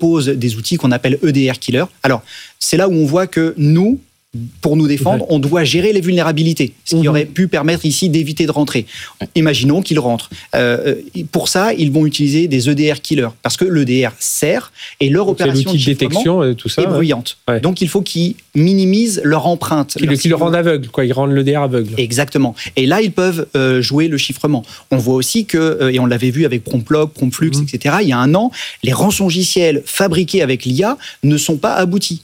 propose des outils qu'on appelle EDR Killer. Alors, c'est là où on voit que nous, pour nous défendre, on doit gérer les vulnérabilités, ce qui aurait pu permettre ici d'éviter de rentrer. Imaginons qu'ils rentrent. Pour ça, ils vont utiliser des EDR killers, parce que l'EDR sert et leur opération de détection et tout ça, est bruyante. Ouais. Donc, il faut qu'ils minimisent leur empreinte. Qu'ils le rendent aveugle, quoi. Ils rendent l'EDR aveugle. Exactement. Et là, ils peuvent jouer le chiffrement. On voit aussi que, et on l'avait vu avec Promplog, Promptflux, etc., il y a un an, les rançongiciels fabriqués avec l'IA ne sont pas aboutis.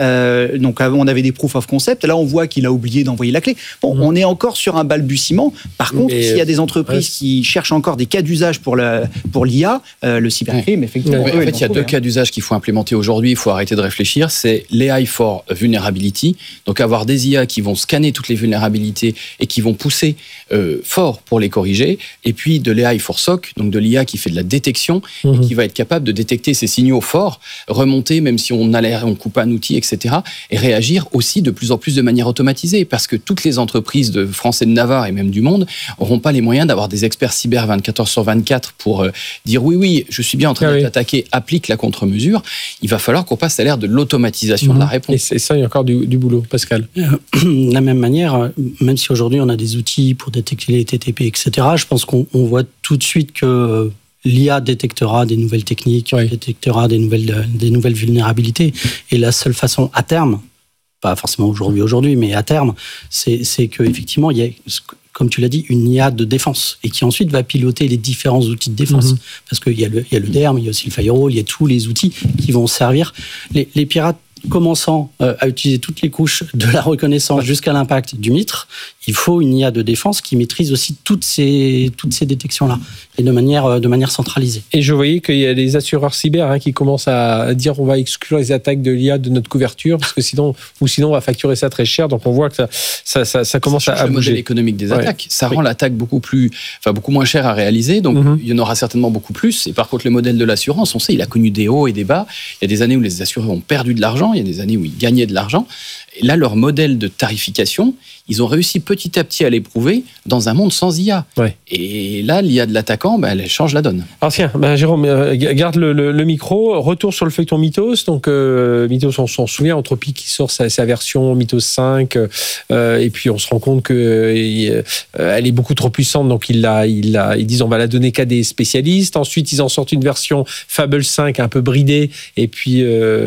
Donc on avait des proof of concept, là on voit qu'il a oublié d'envoyer la clé. Bon, on est encore sur un balbutiement. Par contre, s'il y a des entreprises qui cherchent encore des cas d'usage pour l'IA, le cybercrime, effectivement. En fait, il y a deux cas d'usage qu'il faut implémenter aujourd'hui, il faut arrêter de réfléchir, c'est l'AI for Vulnerability, donc avoir des IA qui vont scanner toutes les vulnérabilités et qui vont pousser fort pour les corriger, et puis de l'AI for SOC, donc de l'IA qui fait de la détection et qui va être capable de détecter ces signaux forts, remonter même si on coupe un outil, etc., et réagir aussi de plus en plus de manière automatisée, parce que toutes les entreprises de France et de Navarre et même du monde n'auront pas les moyens d'avoir des experts cyber 24 heures sur 24 pour dire oui, je suis bien en train de t'attaquer, applique la contre-mesure. Il va falloir qu'on passe à l'ère de l'automatisation de la réponse. Et ça, il y a encore du boulot, Pascal. De la même manière, même si aujourd'hui on a des outils pour détecter les TTP, etc., je pense qu'on voit tout de suite que l'IA détectera des nouvelles techniques, détectera des nouvelles vulnérabilités. Et la seule façon, à terme, pas forcément aujourd'hui, mais à terme, c'est qu'effectivement, il y a, comme tu l'as dit, une IA de défense et qui ensuite va piloter les différents outils de défense. Parce qu'il y a le DERM, il y a aussi le firewall, il y a tous les outils qui vont servir. Les pirates commençant à utiliser toutes les couches de la reconnaissance jusqu'à l'impact du MITRE, il faut une IA de défense qui maîtrise aussi toutes ces détections-là et de manière centralisée. Et je voyais qu'il y a des assureurs cyber qui commencent à dire on va exclure les attaques de l'IA de notre couverture parce que sinon on va facturer ça très cher. Donc on voit que ça commence à bouger. Le modèle économique des attaques, ça rend l'attaque beaucoup moins chère à réaliser. Donc il y en aura certainement beaucoup plus. Et par contre le modèle de l'assurance, on sait, il a connu des hauts et des bas. Il y a des années où les assureurs ont perdu de l'argent, il y a des années où ils gagnaient de l'argent. Et là, leur modèle de tarification, ils ont réussi petit à petit à l'éprouver dans un monde sans IA. Et là, l'IA de l'attaquant, elle change la donne. Alors tiens, Jérôme, garde le micro. Retour sur le feuilleton Mythos. Donc Mythos, on s'en souvient, Anthropic qui sort sa version Mythos 5. Et puis on se rend compte qu'elle est beaucoup trop puissante. Donc ils disent on va la donner qu'à des spécialistes. Ensuite, ils en sortent une version Fable 5 un peu bridée. Et puis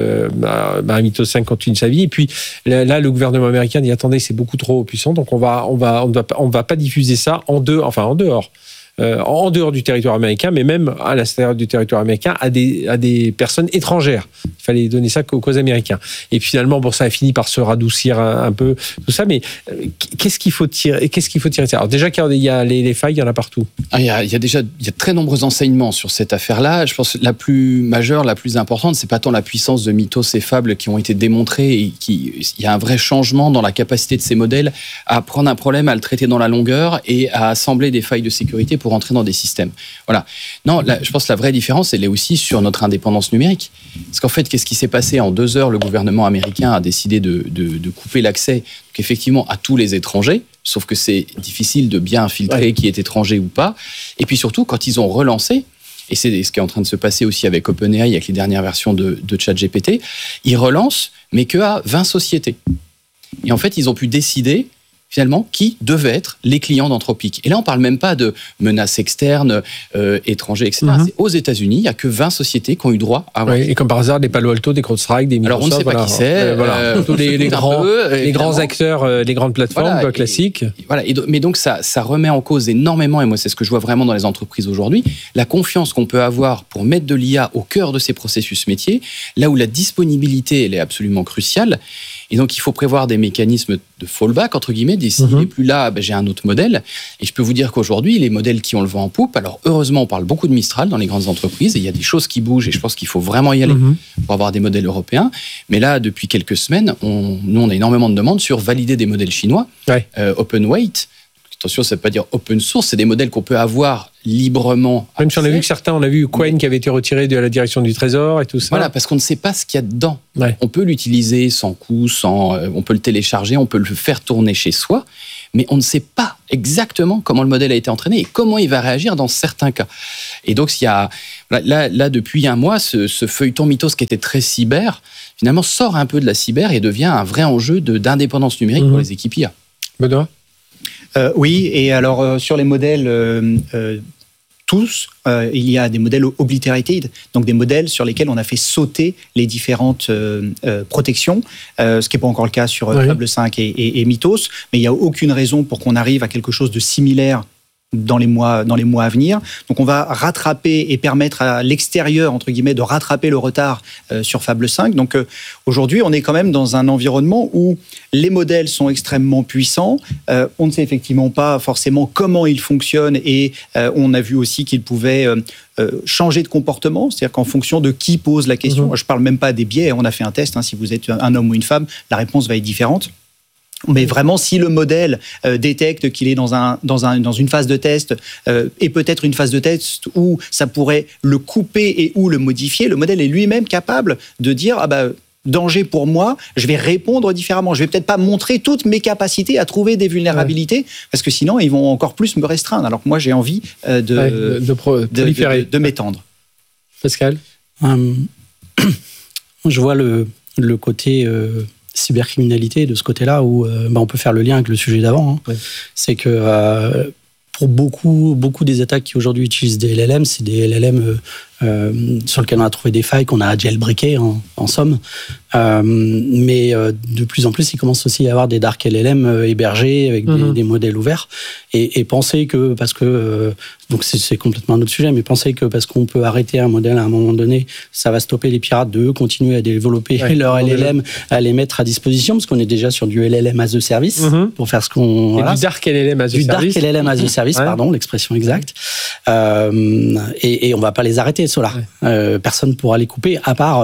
Mythos 5 continue sa vie. Et puis là, le gouvernement américain dit attendez, c'est beaucoup trop puissant, donc on va pas diffuser ça en dehors du territoire américain, mais même à l'extérieur du territoire américain, à des personnes étrangères. Il fallait donner ça qu'aux Américains. Et finalement, ça a fini par se radoucir un peu, tout ça. Mais qu'est-ce qu'il faut tirer de ça? Alors déjà, qu'il y a les failles, il y en a partout. Il y a de très nombreux enseignements sur cette affaire-là. Je pense que la plus majeure, la plus importante, c'est pas tant la puissance de Mythos et Fable qui ont été démontrés et il y a un vrai changement dans la capacité de ces modèles à prendre un problème, à le traiter dans la longueur et à assembler des failles de sécurité pour entrer dans des systèmes. Voilà. Non, je pense que la vraie différence, elle est aussi sur notre indépendance numérique. Parce qu'en fait, qu'est-ce qui s'est passé? En 2 heures, le gouvernement américain a décidé de couper l'accès, effectivement, à tous les étrangers, sauf que c'est difficile de bien filtrer qui est étranger ou pas. Et puis surtout, quand ils ont relancé, et c'est ce qui est en train de se passer aussi avec OpenAI, avec les dernières versions de ChatGPT, ils relancent, mais qu'à 20 sociétés. Et en fait, ils ont pu décider finalement, qui devaient être les clients d'Anthropic. Et là, on ne parle même pas de menaces externes, étrangers, etc. C'est aux États-Unis, il n'y a que 20 sociétés qui ont eu droit à... et comme par hasard, des Palo Alto, des CrowdStrike, des Microsoft... Alors, on ne sait pas qui c'est. Tous les grands acteurs, les grandes plateformes classiques. Mais donc, ça remet en cause énormément, et moi, c'est ce que je vois vraiment dans les entreprises aujourd'hui, la confiance qu'on peut avoir pour mettre de l'IA au cœur de ces processus métiers, là où la disponibilité, elle est absolument cruciale. Et donc, il faut prévoir des mécanismes de fallback, entre guillemets, s'il n'est plus là, j'ai un autre modèle. Et je peux vous dire qu'aujourd'hui, les modèles qui ont le vent en poupe, alors heureusement, on parle beaucoup de Mistral dans les grandes entreprises, et il y a des choses qui bougent, et je pense qu'il faut vraiment y aller pour avoir des modèles européens. Mais là, depuis quelques semaines, on a énormément de demandes sur valider des modèles chinois, open weight. Attention, ça ne veut pas dire open source, c'est des modèles qu'on peut avoir librement. Même si on a vu que certains, on a vu Qwen qui avait été retiré de la direction du Trésor et tout ça. Voilà, parce qu'on ne sait pas ce qu'il y a dedans. On peut l'utiliser sans coût, on peut le télécharger, on peut le faire tourner chez soi, mais on ne sait pas exactement comment le modèle a été entraîné et comment il va réagir dans certains cas. Et donc, il y a, là depuis un mois, ce feuilleton Mythos qui était très cyber, finalement sort un peu de la cyber et devient un vrai enjeu d'indépendance numérique pour les équipes IA. Benoît ? Oui, et alors sur les modèles tous, il y a des modèles obliterated, donc des modèles sur lesquels on a fait sauter les différentes protections, ce qui n'est pas encore le cas sur Fable 5 et Mythos, mais il n'y a aucune raison pour qu'on arrive à quelque chose de similaire dans les mois à venir. Donc on va rattraper et permettre à l'extérieur, entre guillemets, de rattraper le retard sur Fable 5. Donc aujourd'hui, on est quand même dans un environnement où les modèles sont extrêmement puissants. On ne sait effectivement pas forcément comment ils fonctionnent et on a vu aussi qu'ils pouvaient changer de comportement, c'est-à-dire qu'en fonction de qui pose la question, je ne parle même pas des biais, on a fait un test, hein, si vous êtes un homme ou une femme, la réponse va être différente. Mais vraiment, si le modèle détecte qu'il est dans une phase de test et peut-être une phase de test où ça pourrait le couper et ou le modifier, le modèle est lui-même capable de dire danger pour moi, je vais répondre différemment. Je vais peut-être pas montrer toutes mes capacités à trouver des vulnérabilités parce que sinon ils vont encore plus me restreindre. Alors que moi j'ai envie de m'étendre. Pascal, je vois le côté cybercriminalité de ce côté-là où on peut faire le lien avec le sujet d'avant. Hein. C'est que pour beaucoup des attaques qui aujourd'hui utilisent des LLM, c'est des LLM sur lesquels on a trouvé des failles qu'on a jailbreakées en somme. Mais de plus en plus, il commence aussi à y avoir des dark LLM hébergés avec des modèles ouverts. Et penser que, parce que, donc c'est complètement un autre sujet, mais penser que parce qu'on peut arrêter un modèle à un moment donné, ça va stopper les pirates de continuer à développer leur LLM, à les mettre à disposition, parce qu'on est déjà sur du LLM as a service, pour faire ce qu'on... Voilà. Du dark LLM as a service. Du dark LLM as a service, pardon, l'expression exacte. Et on va pas les arrêter, ceux-là. Personne ne pourra les couper, à part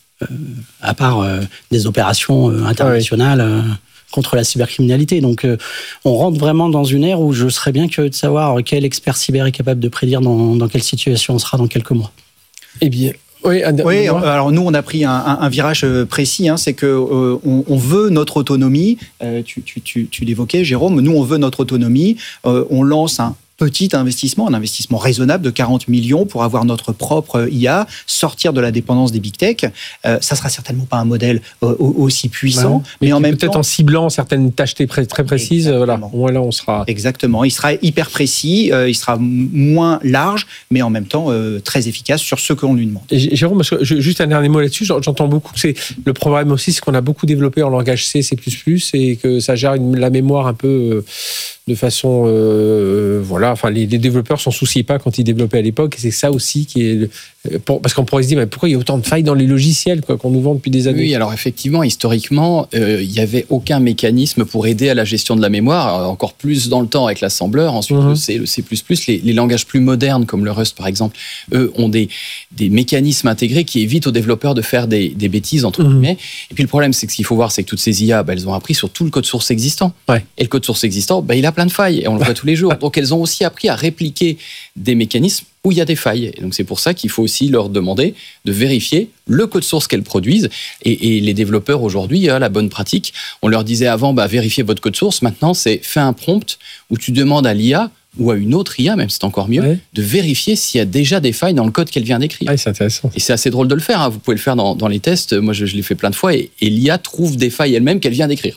des opérations internationales contre la cybercriminalité. Donc, on rentre vraiment dans une ère où je serais bien curieux de savoir quel expert cyber est capable de prédire dans quelle situation on sera dans quelques mois. Eh bien, oui, alors nous, on a pris un virage précis, hein, c'est qu'on on veut notre autonomie. Tu l'évoquais, Jérôme, nous, on veut notre autonomie. On lance un petit investissement, un investissement raisonnable de 40 millions pour avoir notre propre IA, sortir de la dépendance des big tech. Ça sera certainement pas un modèle aussi puissant, mais en même temps... Peut-être en ciblant certaines tâches très précises, voilà. Là, on sera... Exactement, il sera hyper précis, il sera moins large, mais en même temps très efficace sur ce qu'on lui demande. Et Jérôme, juste un dernier mot là-dessus, j'entends beaucoup que c'est le problème aussi, c'est qu'on a beaucoup développé en langage C++, et que ça gère la mémoire un peu... de façon, enfin, les développeurs s'en souciaient pas quand ils développaient à l'époque, et c'est ça aussi qui est, parce qu'on pourrait se dire, mais pourquoi il y a autant de failles dans les logiciels, qu'on nous vend depuis des années. Oui, alors effectivement, historiquement, il y avait aucun mécanisme pour aider à la gestion de la mémoire, encore plus dans le temps avec l'assembleur, ensuite le C, le C++, les langages plus modernes comme le Rust par exemple, eux ont des mécanismes intégrés qui évitent aux développeurs de faire des bêtises entre guillemets. Et puis le problème, c'est que ce qu'il faut voir, c'est que toutes ces IA, elles ont appris sur tout le code source existant. Et le code source existant, il a plein de failles et on le voit tous les jours. Donc elles ont aussi appris à répliquer des mécanismes où il y a des failles. Et donc c'est pour ça qu'il faut aussi leur demander de vérifier le code source qu'elles produisent. Et les développeurs aujourd'hui, la bonne pratique, on leur disait avant, vérifiez votre code source. Maintenant, c'est fais un prompt où tu demandes à l'IA ou à une autre IA, même si c'est encore mieux, de vérifier s'il y a déjà des failles dans le code qu'elle vient d'écrire. C'est intéressant. Et c'est assez drôle de le faire. Vous pouvez le faire dans les tests. Moi, je l'ai fait plein de fois. Et l'IA trouve des failles elle-même qu'elle vient d'écrire.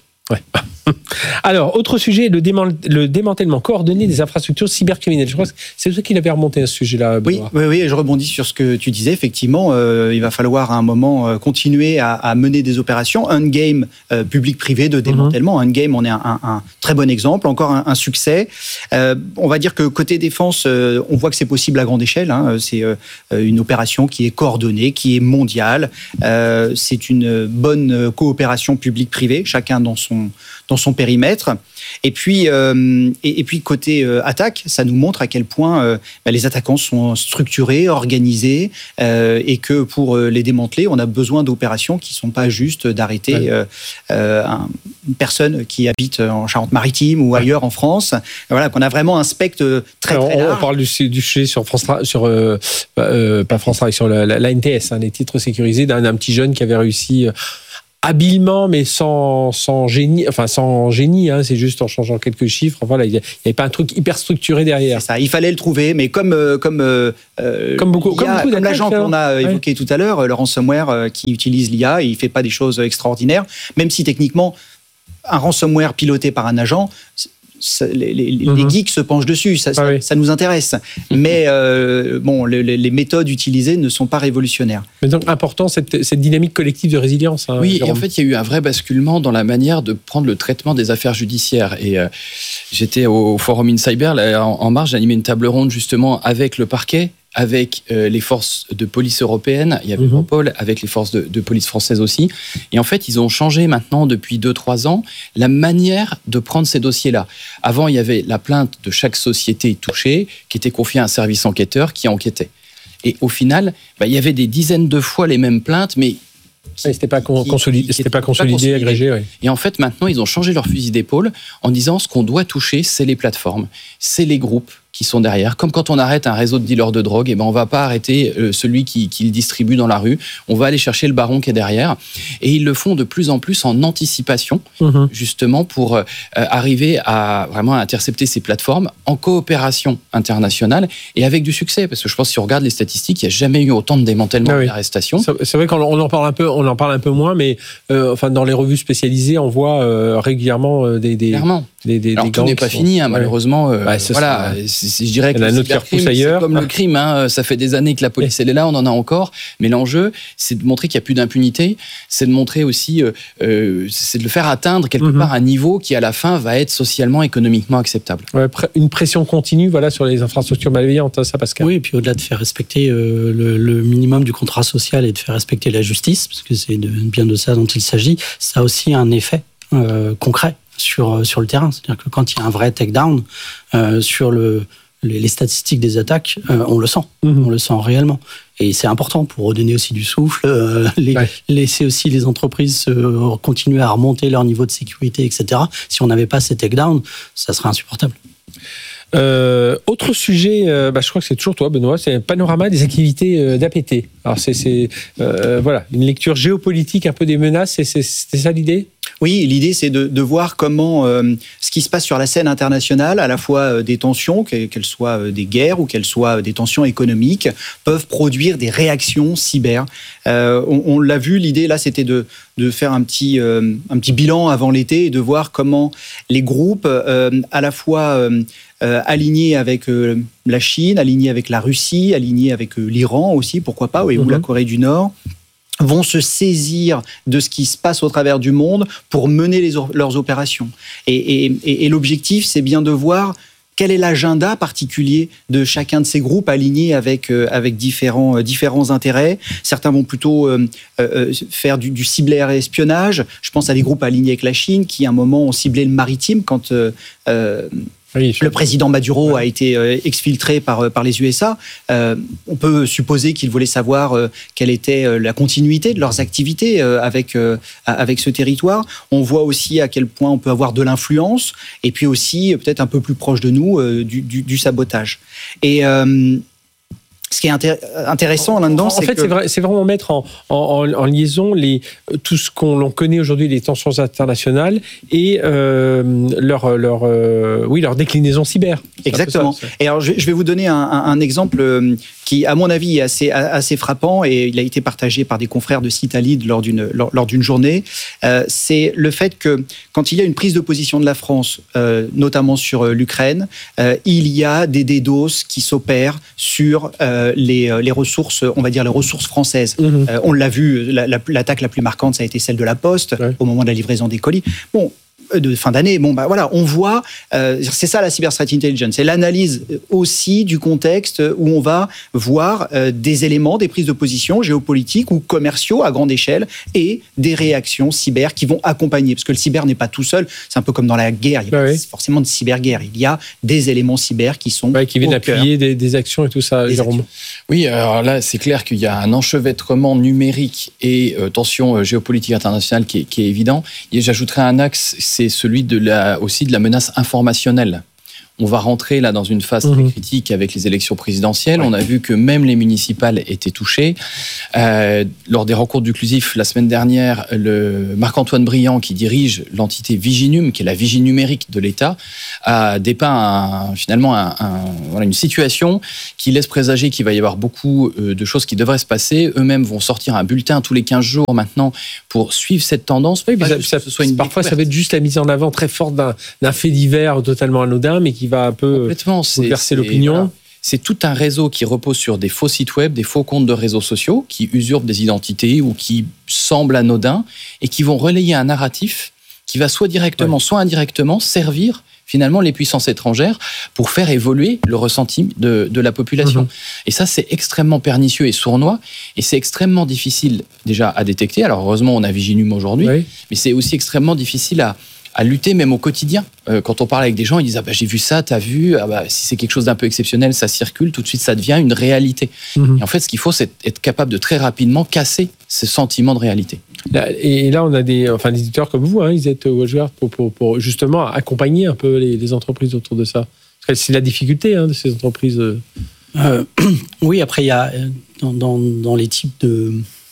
Alors, autre sujet, le démantèlement coordonné des infrastructures cybercriminelles. Je crois que c'est toi qui l'avais remonté à ce sujet-là. Oui, je rebondis sur ce que tu disais. Effectivement, il va falloir à un moment continuer à mener des opérations. Un game public-privé de démantèlement. Un game, on est un très bon exemple, encore un succès. On va dire que côté défense, on voit que c'est possible à grande échelle. Hein. C'est une opération qui est coordonnée, qui est mondiale. C'est une bonne coopération public-privé, chacun dans son périmètre. Et puis côté attaque, ça nous montre à quel point les attaquants sont structurés, organisés, et que pour les démanteler, on a besoin d'opérations qui ne sont pas juste d'arrêter une personne qui habite en Charente-Maritime ou ailleurs en France. Voilà, qu'on a vraiment un spectre très large. On parle du sujet sur France, pas France Travail, sur la NTS, les titres sécurisés d'un petit jeune qui avait réussi habilement, mais sans génie, hein, c'est juste en changeant quelques chiffres. Voilà, il n'y avait pas un truc hyper structuré derrière. C'est ça, il fallait le trouver, mais comme l'agent qu'on a évoqué tout à l'heure, le ransomware qui utilise l'IA, il ne fait pas des choses extraordinaires, même si techniquement, un ransomware piloté par un agent, les geeks se penchent dessus, ça nous intéresse. Mais les méthodes utilisées ne sont pas révolutionnaires. Mais donc, important, cette dynamique collective de résilience. Hein, oui, Jérôme. et en fait, il y a eu un vrai basculement dans la manière de prendre le traitement des affaires judiciaires. Et j'étais au Forum in Cyber, là, en mars, j'animais une table ronde justement avec le parquet, avec les forces de police européennes, il y avait Europol, avec les forces de police françaises aussi. Et en fait, ils ont changé maintenant, depuis 2-3 ans, la manière de prendre ces dossiers-là. Avant, il y avait la plainte de chaque société touchée qui était confiée à un service enquêteur qui enquêtait. Et au final, il y avait des dizaines de fois les mêmes plaintes, mais c'était pas consolidé, agrégé. Oui. Et en fait, maintenant, ils ont changé leur fusil d'épaule en disant ce qu'on doit toucher, c'est les plateformes, c'est les groupes qui sont derrière. Comme quand on arrête un réseau de dealers de drogue, on ne va pas arrêter celui qui le distribue dans la rue. On va aller chercher le baron qui est derrière. Et ils le font de plus en plus en anticipation, justement, pour arriver à vraiment intercepter ces plateformes en coopération internationale et avec du succès. Parce que je pense que si on regarde les statistiques, il n'y a jamais eu autant de démantèlement et d'arrestations. C'est vrai qu'on en parle un peu moins, mais dans les revues spécialisées, on voit régulièrement des Alors, tout n'est pas fini, hein, malheureusement. Je dirais que c'est comme le crime. Hein, ça fait des années que la police elle est là, on en a encore. Mais l'enjeu, c'est de montrer qu'il n'y a plus d'impunité. C'est de montrer aussi, c'est de le faire atteindre quelque part un niveau qui, à la fin, va être socialement, économiquement acceptable. Ouais, une pression continue, sur les infrastructures malveillantes, ça, Pascal. Oui, et puis au-delà de faire respecter le minimum du contrat social et de faire respecter la justice, parce que c'est bien de ça dont il s'agit, ça a aussi un effet concret sur le terrain. C'est-à-dire que quand il y a un vrai take-down sur les statistiques des attaques, on le sent. On le sent réellement. Et c'est important pour redonner aussi du souffle, laisser aussi les entreprises continuer à remonter leur niveau de sécurité, etc. Si on n'avait pas ces take-down, ça serait insupportable. Autre sujet, je crois que c'est toujours toi, Benoît, c'est un panorama des activités d'APT. Alors c'est une lecture géopolitique un peu des menaces, c'était ça l'idée ? Oui, l'idée c'est de voir comment ce qui se passe sur la scène internationale, à la fois des tensions, qu'elles soient des guerres ou qu'elles soient des tensions économiques, peuvent produire des réactions cyber. On l'a vu, l'idée là c'était de faire un petit bilan avant l'été et de voir comment les groupes à la fois alignés avec la Chine, alignés avec la Russie, alignés avec l'Iran aussi, pourquoi pas, ou la Corée du Nord, vont se saisir de ce qui se passe au travers du monde pour mener leurs opérations. Et l'objectif, c'est bien de voir quel est l'agenda particulier de chacun de ces groupes alignés avec différents intérêts. Certains vont plutôt faire du cyber-espionnage. Je pense à des groupes alignés avec la Chine qui, à un moment, ont ciblé le maritime quand le président Maduro a été exfiltré par les USA. On peut supposer qu'ils voulaient savoir quelle était la continuité de leurs activités avec ce territoire. On voit aussi à quel point on peut avoir de l'influence et puis aussi, peut-être un peu plus proche de nous, du sabotage. Et ce qui est intéressant là-dedans, c'est que... c'est vraiment mettre en liaison tout ce qu'on connaît aujourd'hui, les tensions internationales et leur déclinaison cyber. Exactement. Et alors, je vais vous donner un exemple qui, à mon avis, est assez frappant et il a été partagé par des confrères de Citadel lors d'une journée. C'est le fait que quand il y a une prise de position de la France, notamment sur l'Ukraine, il y a des DDoS qui s'opèrent sur les ressources, on va dire les ressources françaises. On l'a vu, l'attaque la plus marquante, ça a été celle de la Poste, au moment de la livraison des colis. De fin d'année, on voit, c'est ça la cyber threat intelligence, c'est l'analyse aussi du contexte où on va voir des éléments, des prises de position géopolitiques ou commerciaux à grande échelle et des réactions cyber qui vont accompagner, parce que le cyber n'est pas tout seul, c'est un peu comme dans la guerre, il y a pas forcément de cyberguerre, il y a des éléments cyber qui sont qui viennent appuyer des actions et tout ça, Jérôme. Oui, alors là, c'est clair qu'il y a un enchevêtrement numérique et tension géopolitique internationale qui est évident. Et j'ajouterais un axe, c'est celui aussi de la menace informationnelle. On va rentrer là dans une phase très critique avec les élections présidentielles. On a vu que même les municipales étaient touchées. Lors des rencontres du Clusif la semaine dernière, le Marc-Antoine Briand, qui dirige l'entité Viginum, qui est la vigie numérique de l'État, a dépeint une situation qui laisse présager qu'il va y avoir beaucoup de choses qui devraient se passer. Eux-mêmes vont sortir un bulletin tous les 15 jours maintenant pour suivre cette tendance. Oui, parfois, ça va être juste la mise en avant très forte d'un fait divers totalement anodin, mais qui va un peu bouleverser l'opinion. Voilà. C'est tout un réseau qui repose sur des faux sites web, des faux comptes de réseaux sociaux qui usurpent des identités ou qui semblent anodins et qui vont relayer un narratif qui va soit directement, soit indirectement servir finalement les puissances étrangères pour faire évoluer le ressenti de la population. Et ça, c'est extrêmement pernicieux et sournois, et c'est extrêmement difficile déjà à détecter. Alors heureusement, on a Viginum aujourd'hui, mais c'est aussi extrêmement difficile à lutter même au quotidien. Quand on parle avec des gens, ils disent j'ai vu ça, t'as vu, si c'est quelque chose d'un peu exceptionnel, ça circule, tout de suite ça devient une réalité. Et en fait, ce qu'il faut, c'est être capable de très rapidement casser ce sentiment de réalité. Et là, on a des éditeurs comme vous, ils êtes WatchGuard pour justement accompagner un peu les entreprises autour de ça. Parce que c'est la difficulté de ces entreprises. Oui, après, il y a dans les types de...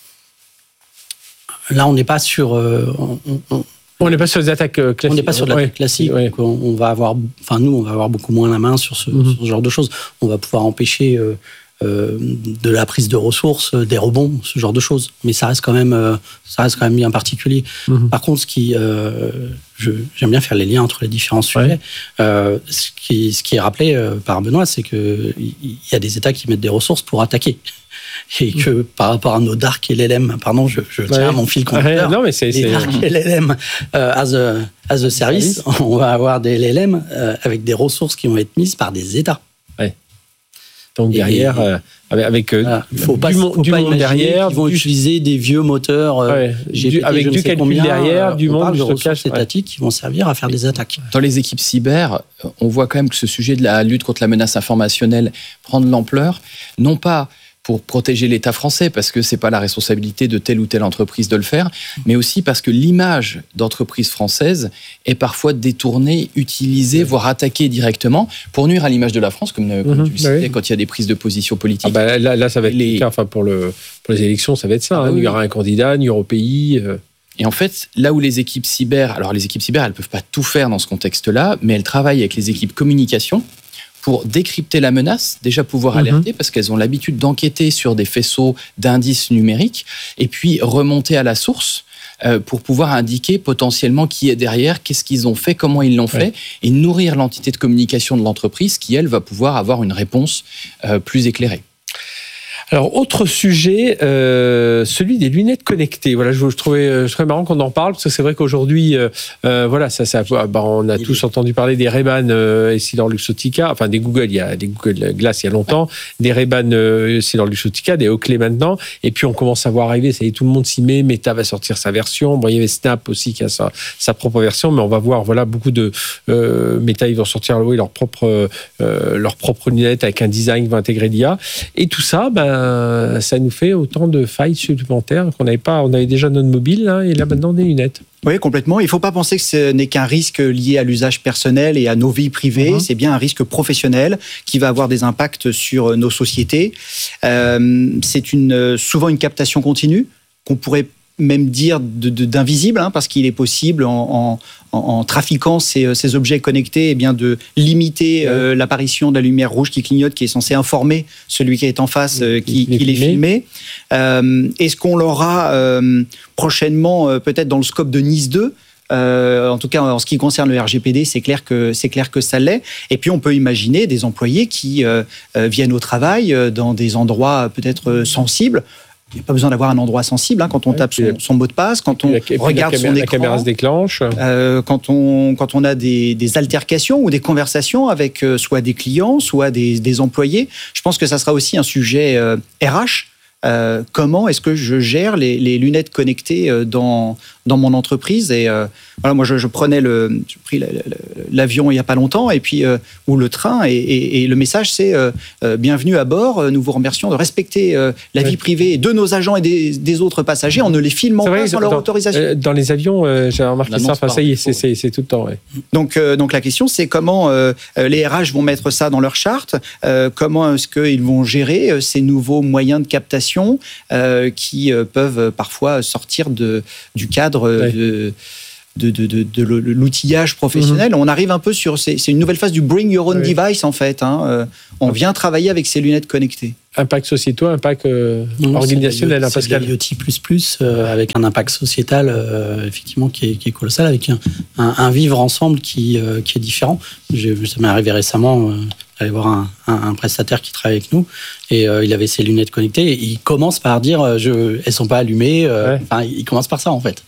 Là, on n'est pas sur... On n'est pas sur les attaques classiques. On n'est pas sur l'attaque classique. Donc on va avoir beaucoup moins la main sur ce genre de choses. On va pouvoir empêcher de la prise de ressources, des rebonds, ce genre de choses. Mais ça reste quand même bien particulier. Par contre, j'aime bien faire les liens entre les différents sujets. Ce qui est rappelé par Benoît, c'est qu'il y a des États qui mettent des ressources pour attaquer. Et que par rapport à nos dark LLM, pardon, je tiens à mon fil conducteur, non, mais les dark LLM as a service, on va avoir des LLM avec des ressources qui vont être mises par des États. Donc derrière, avec il ne faut pas imaginer derrière, qu'ils vont utiliser des vieux moteurs GPT, avec du calcul derrière, du monde, de ressources étatiques qui vont servir à faire des attaques. Dans les équipes cyber, on voit quand même que ce sujet de la lutte contre la menace informationnelle prend de l'ampleur, non pas pour protéger l'État français, parce que c'est pas la responsabilité de telle ou telle entreprise de le faire, mais aussi parce que l'image d'entreprise française est parfois détournée, utilisée, voire attaquée directement pour nuire à l'image de la France, comme tu le citais, quand il y a des prises de position politiques. Là, ça va être pour les élections, ça va être ça. Il y aura un candidat, il y aura au pays. Et en fait, là où les équipes cyber, elles peuvent pas tout faire dans ce contexte-là, mais elles travaillent avec les équipes communication pour décrypter la menace, déjà pouvoir alerter, parce qu'elles ont l'habitude d'enquêter sur des faisceaux d'indices numériques, et puis remonter à la source pour pouvoir indiquer potentiellement qui est derrière, qu'est-ce qu'ils ont fait, comment ils l'ont fait, et nourrir l'entité de communication de l'entreprise qui, elle, va pouvoir avoir une réponse plus éclairée. Alors, autre sujet, celui des lunettes connectées. Voilà, je trouvais marrant qu'on en parle, parce que c'est vrai qu'aujourd'hui, on a tous entendu parler des Ray-Ban EssilorLuxottica, enfin des Google, il y a des Google Glass il y a longtemps, des Ray-Ban EssilorLuxottica, des Oakley maintenant, et puis on commence à voir arriver, ça y est, tout le monde s'y met, Meta va sortir sa version, il y avait Snap aussi qui a sa propre version, mais on va voir, beaucoup de Meta, ils vont sortir leur propre lunettes avec un design qui va intégrer l'IA, et tout ça, ça nous fait autant de failles supplémentaires qu'on n'avait pas. On avait déjà notre mobile, et là maintenant des lunettes. Oui, complètement. Il ne faut pas penser que ce n'est qu'un risque lié à l'usage personnel et à nos vies privées. C'est bien un risque professionnel qui va avoir des impacts sur nos sociétés. C'est souvent une captation continue qu'on pourrait même dire d'invisible, parce qu'il est possible en trafiquant ces objets connectés, de limiter l'apparition de la lumière rouge qui clignote, qui est censée informer celui qui est en face qu'il est filmé. Est-ce qu'on l'aura prochainement, peut-être dans le scope de Nice 2 ? En tout cas, en ce qui concerne le RGPD, c'est clair que ça l'est. Et puis, on peut imaginer des employés qui viennent au travail dans des endroits peut-être sensibles. Il n'y a pas besoin d'avoir un endroit sensible quand on tape son mot de passe, quand on regarde son écran. La caméra se déclenche. Quand on a des altercations ou des conversations avec soit des clients, soit des employés. Je pense que ça sera aussi un sujet RH comment est-ce que je gère les lunettes connectées dans mon entreprise. Et voilà, moi, j'ai pris l'avion il n'y a pas longtemps, et puis, ou le train, et le message, c'est bienvenue à bord, nous vous remercions de respecter la vie privée de nos agents et des autres passagers en ne les filmant pas sans leur autorisation. Dans les avions, j'ai remarqué ça, ça y est, c'est tout le temps. Ouais. Donc la question, c'est comment les RH vont mettre ça dans leur charte, comment est-ce qu'ils vont gérer ces nouveaux moyens de captation qui peuvent parfois sortir du cadre de l'outillage professionnel. On arrive un peu c'est une nouvelle phase du bring your own device, en fait. On vient travailler avec ces lunettes connectées. Impact sociétal, impact organisationnel, Pascal. C'est l'IoT++, avec un impact sociétal effectivement qui est colossal, avec un vivre ensemble qui est différent. Ça m'est arrivé récemment d'aller voir un prestataire qui travaille avec nous, et il avait ses lunettes connectées, et il commence par dire elles sont pas allumées. Il commence par ça, en fait.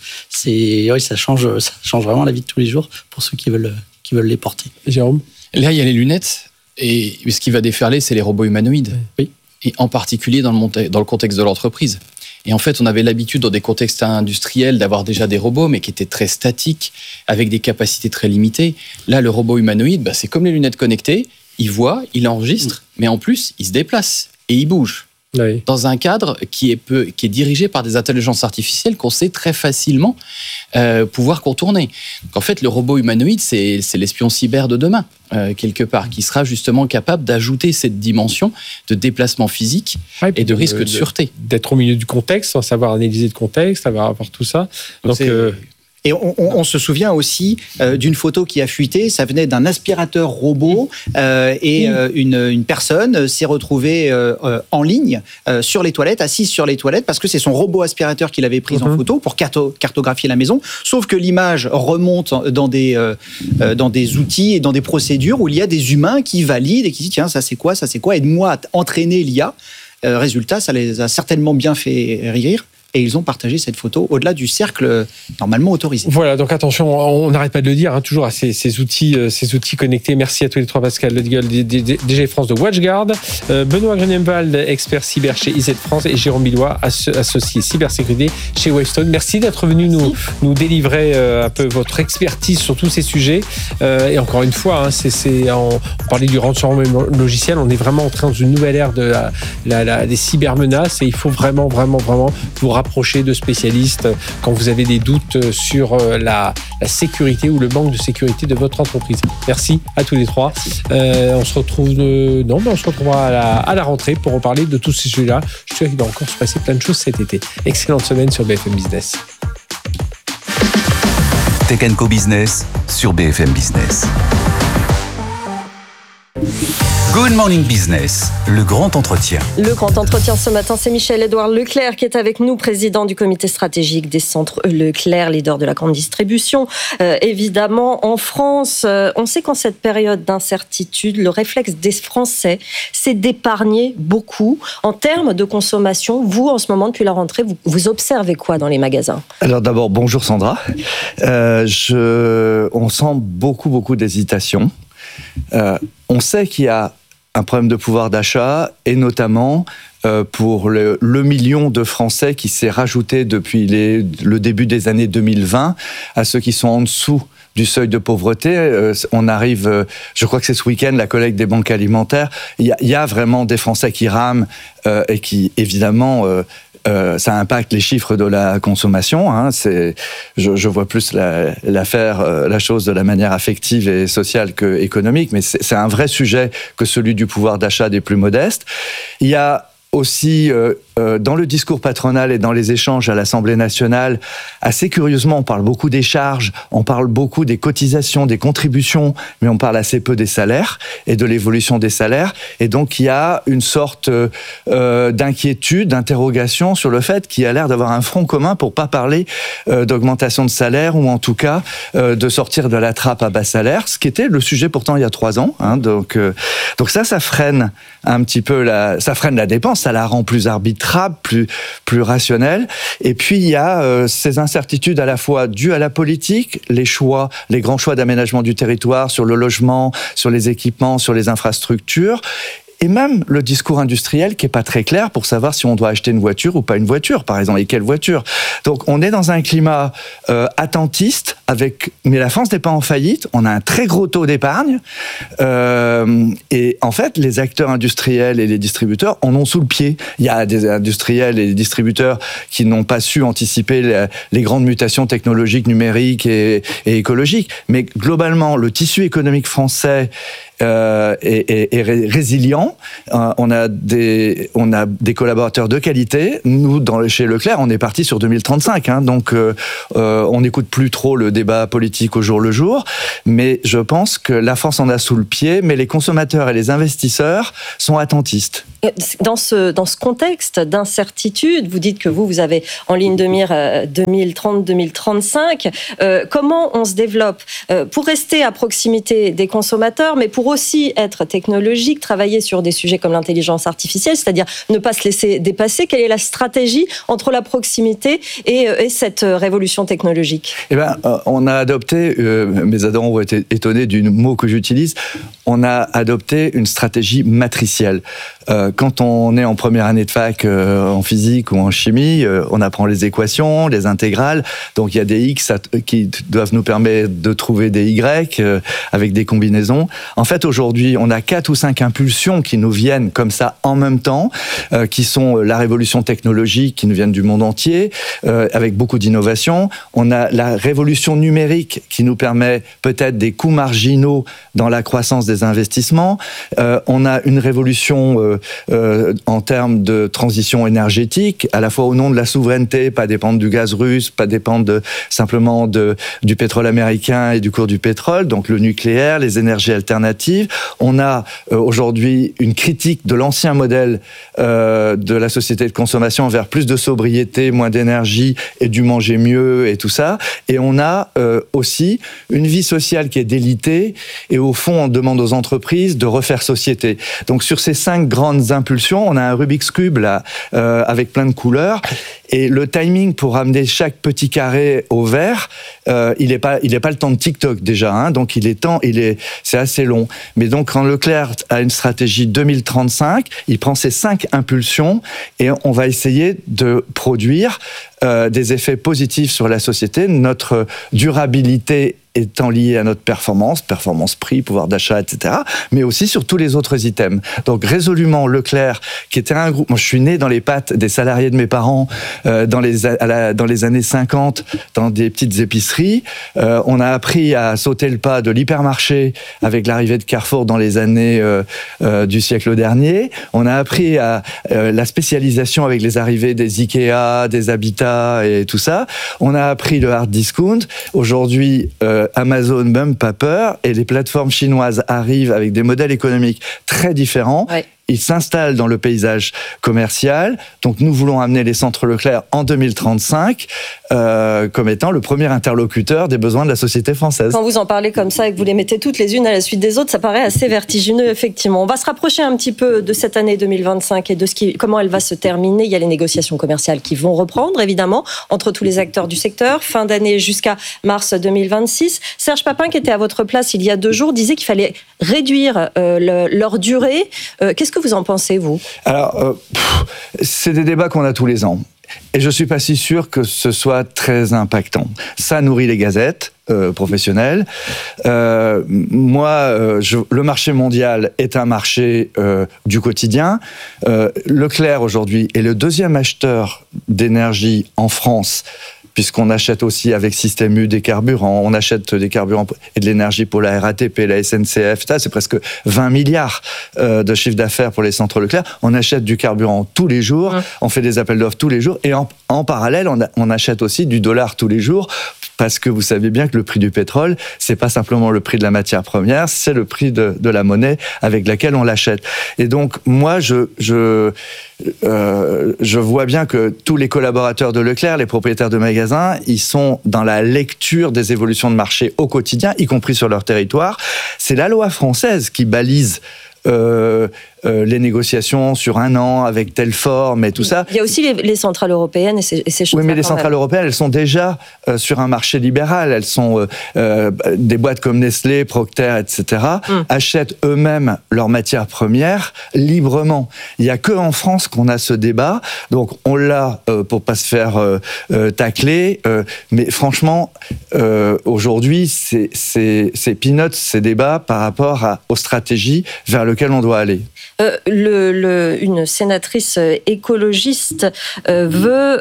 Ça change vraiment la vie de tous les jours pour ceux qui veulent les porter. Jérôme ? Là, il y a les lunettes, et ce qui va déferler, c'est les robots humanoïdes. Oui. Et en particulier dans le contexte de l'entreprise. Et en fait, on avait l'habitude dans des contextes industriels d'avoir déjà des robots, mais qui étaient très statiques, avec des capacités très limitées. Là, le robot humanoïde, c'est comme les lunettes connectées, il voit, il enregistre, mais en plus, il se déplace et il bouge. Oui. Dans un cadre qui est dirigé par des intelligences artificielles qu'on sait très facilement pouvoir contourner. Donc en fait, le robot humanoïde, c'est l'espion cyber de demain, quelque part, qui sera justement capable d'ajouter cette dimension de déplacement physique et de risque de sûreté. D'être au milieu du contexte, savoir analyser le contexte, savoir tout ça. Donc Et on se souvient aussi d'une photo qui a fuité. Ça venait d'un aspirateur robot et une personne s'est retrouvée en ligne sur les toilettes, assise sur les toilettes, parce que c'est son robot aspirateur qui l'avait prise en photo pour cartographier la maison. Sauf que l'image remonte dans des outils et dans des procédures où il y a des humains qui valident et qui disent tiens, ça c'est quoi, aide-moi à entraîner l'IA. Résultat, ça les a certainement bien fait rire. Et ils ont partagé cette photo au-delà du cercle normalement autorisé. Voilà, donc attention, on n'arrête pas de le dire, toujours à ces outils connectés. Merci à tous les trois, Pascal Ledigueule, DG France de WatchGuard, Benoît Grunenwald, expert cyber chez IZ France, et Jérôme Billois, associé cybersécurité chez Wavestone. Merci d'être venu nous délivrer un peu votre expertise sur tous ces sujets. Et encore une fois, on parlait du ransomware logiciel, on est vraiment entré dans une nouvelle ère des cybermenaces, et il faut vraiment vous rapprocher de spécialistes quand vous avez des doutes sur la sécurité ou le manque de sécurité de votre entreprise. Merci à tous les trois. On se retrouvera à la rentrée pour reparler de tous ces sujets-là. Je suis sûr qu'il va encore se passer plein de choses cet été. Excellente semaine sur BFM Business. Tech & Co Business sur BFM Business. Good Morning Business, le grand entretien. Le grand entretien ce matin, c'est Michel-Édouard Leclerc qui est avec nous, président du comité stratégique des centres Leclerc, leader de la grande distribution. Évidemment, en France, on sait qu'en cette période d'incertitude, le réflexe des Français, c'est d'épargner beaucoup. En termes de consommation, vous, en ce moment, depuis la rentrée, vous observez quoi dans les magasins ? Alors d'abord, bonjour Sandra. On sent beaucoup d'hésitation. On sait qu'il y a un problème de pouvoir d'achat, et notamment pour le million de Français qui s'est rajouté depuis le début des années 2020 à ceux qui sont en dessous du seuil de pauvreté. On arrive, je crois que c'est ce week-end, la collecte des banques alimentaires. Il y a vraiment des Français qui rament et qui, évidemment... ça impacte les chiffres de la consommation. Je vois plus la chose de la manière affective et sociale que économique, mais c'est un vrai sujet que celui du pouvoir d'achat des plus modestes. Il y a aussi dans le discours patronal et dans les échanges à l'Assemblée nationale, assez curieusement, on parle beaucoup des charges, on parle beaucoup des cotisations, des contributions, mais on parle assez peu des salaires et de l'évolution des salaires. Et donc, il y a une sorte d'inquiétude, d'interrogation sur le fait qu'il y a l'air d'avoir un front commun pour pas parler d'augmentation de salaire, ou en tout cas de sortir de la trappe à bas salaire, ce qui était le sujet pourtant il y a 3 ans. Donc ça freine un petit peu ça freine la dépense, ça la rend plus arbitraire, plus rationnel. Et puis il y a ces incertitudes à la fois dues à la politique, les grands choix d'aménagement du territoire sur le logement, sur les équipements, sur les infrastructures, et même le discours industriel qui est pas très clair pour savoir si on doit acheter une voiture ou pas une voiture, par exemple, et quelle voiture. Donc on est dans un climat attentiste, mais la France n'est pas en faillite, on a un très gros taux d'épargne, et en fait les acteurs industriels et les distributeurs en ont sous le pied. Il y a des industriels et des distributeurs qui n'ont pas su anticiper les grandes mutations technologiques, numériques et écologiques, mais globalement le tissu économique français est résilient. On a des collaborateurs de qualité. Nous, chez Leclerc, on est parti sur 2035. Donc, on n'écoute plus trop le débat politique au jour le jour. Mais je pense que la France en a sous le pied, mais les consommateurs et les investisseurs sont attentistes. Dans ce contexte d'incertitude, vous dites que vous avez en ligne de mire 2030-2035. Comment on se développe pour rester à proximité des consommateurs, mais pour aussi être technologique, travailler sur des sujets comme l'intelligence artificielle, c'est-à-dire ne pas se laisser dépasser? Quelle est la stratégie entre la proximité et cette révolution technologique? On a adopté, mes adhérents vont être étonnés du mot que j'utilise, on a adopté une stratégie matricielle. Quand on est en première année de fac en physique ou en chimie, on apprend les équations, les intégrales, donc il y a des X qui doivent nous permettre de trouver des Y avec des combinaisons. En fait, aujourd'hui, on a 4 ou 5 impulsions qui nous viennent comme ça en même temps, qui sont la révolution technologique qui nous viennent du monde entier, avec beaucoup d'innovation. On a la révolution numérique qui nous permet peut-être des coûts marginaux dans la croissance des investissements. On a une révolution en termes de transition énergétique, à la fois au nom de la souveraineté, pas dépendre du gaz russe, pas dépendre simplement du pétrole américain et du cours du pétrole, donc le nucléaire, les énergies alternatives. On a aujourd'hui une critique de l'ancien modèle de la société de consommation vers plus de sobriété, moins d'énergie et du manger mieux et tout ça. Et on a aussi une vie sociale qui est délitée et au fond on demande aux entreprises de refaire société. Donc sur ces 5 grandes impulsions, on a un Rubik's Cube là, avec plein de couleurs. Et le timing pour amener chaque petit carré au vert, il est pas le temps de TikTok déjà, donc c'est assez long. Mais donc quand Leclerc a une stratégie 2035, il prend ces 5 impulsions et on va essayer de produire des effets positifs sur la société. Notre durabilité étant liée à notre performance prix, pouvoir d'achat, etc., mais aussi sur tous les autres items. Donc résolument, Leclerc, qui était un groupe... Moi, je suis né dans les pattes des salariés de mes parents dans les années 50, dans des petites épiceries. On a appris à sauter le pas de l'hypermarché avec l'arrivée de Carrefour dans les années du siècle dernier. On a appris à la spécialisation avec les arrivées des Ikea, des Habitat et tout ça. On a appris le hard discount. Aujourd'hui, Amazon, même pas peur, et les plateformes chinoises arrivent avec des modèles économiques très différents. Ouais. Ils s'installent dans le paysage commercial. Donc, nous voulons amener les centres Leclerc en 2035 comme étant le premier interlocuteur des besoins de la société française. Quand vous en parlez comme ça et que vous les mettez toutes les unes à la suite des autres, ça paraît assez vertigineux, effectivement. On va se rapprocher un petit peu de cette année 2025 et de comment elle va se terminer. Il y a les négociations commerciales qui vont reprendre, évidemment, entre tous les acteurs du secteur, fin d'année jusqu'à mars 2026. Serge Papin, qui était à votre place il y a 2 jours, disait qu'il fallait réduire leur durée. Qu'est-ce que vous en pensez, vous ? Alors, c'est des débats qu'on a tous les ans. Et je ne suis pas si sûr que ce soit très impactant. Ça nourrit les gazettes professionnelles. Le marché mondial est un marché du quotidien. Leclerc, aujourd'hui, est le 2e acheteur d'énergie en France, puisqu'on achète aussi avec Système U des carburants, on achète des carburants et de l'énergie pour la RATP, la SNCF, c'est presque 20 milliards de chiffre d'affaires pour les centres Leclerc. On achète du carburant tous les jours, on fait des appels d'offres tous les jours, et en parallèle, on achète aussi du dollar tous les jours, parce que vous savez bien que le prix du pétrole, c'est pas simplement le prix de la matière première, c'est le prix de la monnaie avec laquelle on l'achète. Et donc, moi, je vois bien que tous les collaborateurs de Leclerc, les propriétaires de magasins, ils sont dans la lecture des évolutions de marché au quotidien, y compris sur leur territoire. C'est la loi française qui balise les négociations sur un an avec telle forme et tout ça. Il y a aussi les centrales européennes et ces choses-là. Oui, mais les centrales européennes, elles sont déjà sur un marché libéral. Elles sont des boîtes comme Nestlé, Procter, etc. achètent eux-mêmes leurs matières premières librement. Il n'y a que en France qu'on a ce débat. Donc on l'a pour pas se faire tacler. Mais franchement, aujourd'hui, c'est peanuts ces débats par rapport aux stratégies vers lesquelles on doit aller. Une sénatrice écologiste veut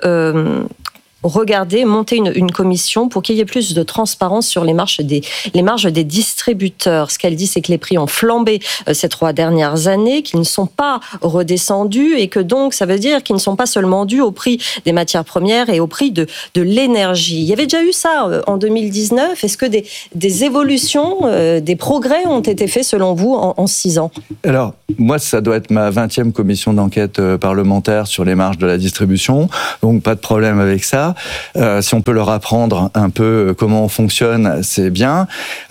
monter une commission pour qu'il y ait plus de transparence sur les marges des distributeurs. Ce qu'elle dit, c'est que les prix ont flambé ces 3 dernières années, qu'ils ne sont pas redescendus et que donc ça veut dire qu'ils ne sont pas seulement dus au prix des matières premières et au prix de l'énergie. Il y avait déjà eu ça en 2019. Est-ce que des évolutions, des progrès ont été faits selon vous en 6 ans ? Alors, moi, ça doit être ma 20e commission d'enquête parlementaire sur les marges de la distribution, donc pas de problème avec ça. Si on peut leur apprendre un peu comment on fonctionne, c'est bien.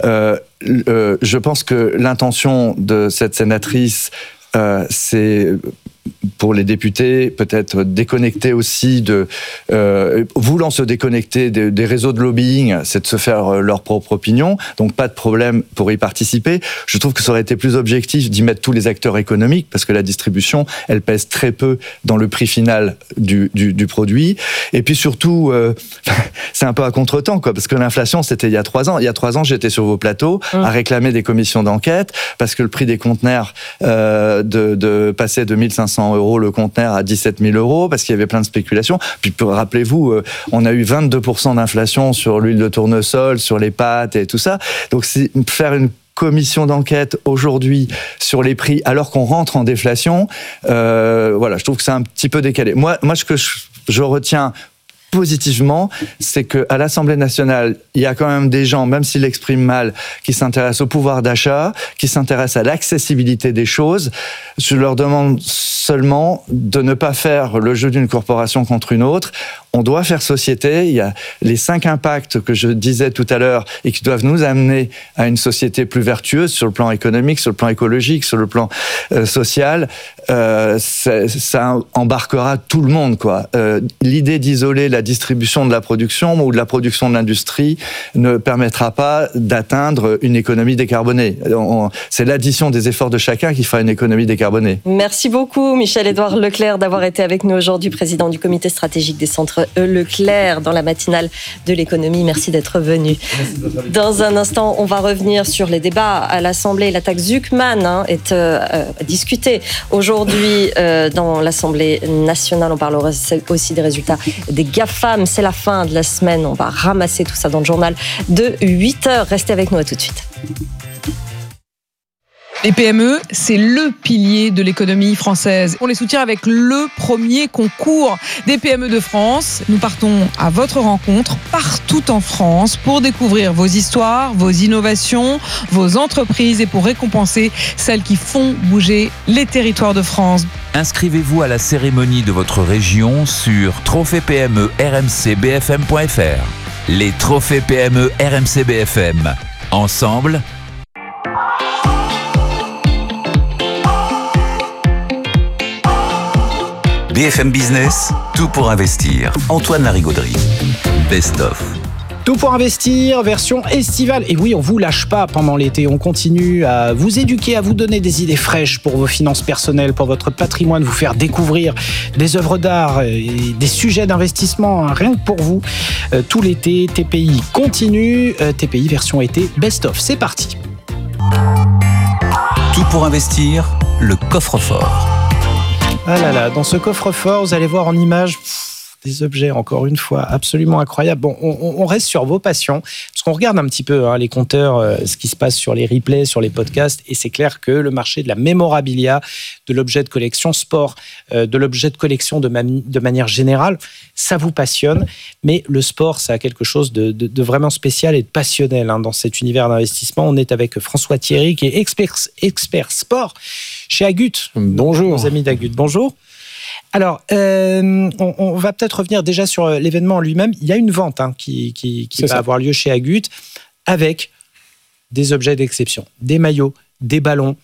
Je pense que l'intention de cette sénatrice, c'est pour les députés, peut-être déconnecter aussi voulant se déconnecter des réseaux de lobbying, c'est de se faire leur propre opinion, donc pas de problème pour y participer. Je trouve que ça aurait été plus objectif d'y mettre tous les acteurs économiques, parce que la distribution, elle pèse très peu dans le prix final du produit. Et puis surtout, c'est un peu à contre-temps, quoi, parce que l'inflation, c'était il y a 3 ans. Il y a 3 ans, j'étais sur vos plateaux à réclamer des commissions d'enquête, parce que le prix des conteneurs de passer de 1500 € le conteneur à 17 000 €, parce qu'il y avait plein de spéculations. Puis rappelez-vous, on a eu 22% d'inflation sur l'huile de tournesol, sur les pâtes et tout ça. Donc c'est faire une commission d'enquête aujourd'hui sur les prix alors qu'on rentre en déflation, voilà, je trouve que c'est un petit peu décalé. Moi ce que je retiens positivement, c'est qu'à l'Assemblée nationale, il y a quand même des gens, même s'ils l'expriment mal, qui s'intéressent au pouvoir d'achat, qui s'intéressent à l'accessibilité des choses. Je leur demande seulement de ne pas faire le jeu d'une corporation contre une autre. On doit faire société. Il y a les 5 impacts que je disais tout à l'heure et qui doivent nous amener à une société plus vertueuse sur le plan économique, sur le plan écologique, sur le plan social. Ça embarquera tout le monde, quoi. L'idée d'isoler la distribution de la production ou de la production de l'industrie ne permettra pas d'atteindre une économie décarbonée. C'est l'addition des efforts de chacun qui fera une économie décarbonée. Merci beaucoup, Michel-Édouard Leclerc, d'avoir été avec nous aujourd'hui, président du comité stratégique des centres Leclerc dans la matinale de l'économie. Merci d'être venu. Dans un instant, on va revenir sur les débats à l'Assemblée. La taxe Zuckman est discutée aujourd'hui dans l'Assemblée nationale. On parlera aussi des résultats des GAFAM. C'est la fin de la semaine. On va ramasser tout ça dans le journal de 8h. Restez avec nous, à tout de suite. Les PME, c'est le pilier de l'économie française. On les soutient avec le premier concours des PME de France. Nous partons à votre rencontre partout en France pour découvrir vos histoires, vos innovations, vos entreprises et pour récompenser celles qui font bouger les territoires de France. Inscrivez-vous à la cérémonie de votre région sur trophée PME rmcbfm.fr. Les trophées PME RMCBFM. Ensemble, BFM Business, tout pour investir. Antoine Larigauderie. Best of. Tout pour investir, version estivale. Et oui, on vous lâche pas pendant l'été. On continue à vous éduquer, à vous donner des idées fraîches pour vos finances personnelles, pour votre patrimoine, vous faire découvrir des œuvres d'art et des sujets d'investissement, rien que pour vous. Tout l'été, TPI continue. TPI version été, best of. C'est parti. Tout pour investir, le coffre-fort. Ah là là, dans ce coffre-fort, vous allez voir en images des objets, encore une fois, absolument incroyables. Bon, on reste sur vos passions, parce qu'on regarde un petit peu les compteurs, ce qui se passe sur les replays, sur les podcasts, et c'est clair que le marché de la mémorabilia, de l'objet de collection sport, de l'objet de collection de manière générale, ça vous passionne, mais le sport, ça a quelque chose de vraiment spécial et de passionnel dans cet univers d'investissement. On est avec François Thierry, qui est expert sport chez Agut. Bonjour. Nos amis d'Agut, bonjour. Alors, on va peut-être revenir déjà sur l'événement en lui-même. Il y a une vente qui va avoir lieu chez Agut avec des objets d'exception, des maillots, des ballons,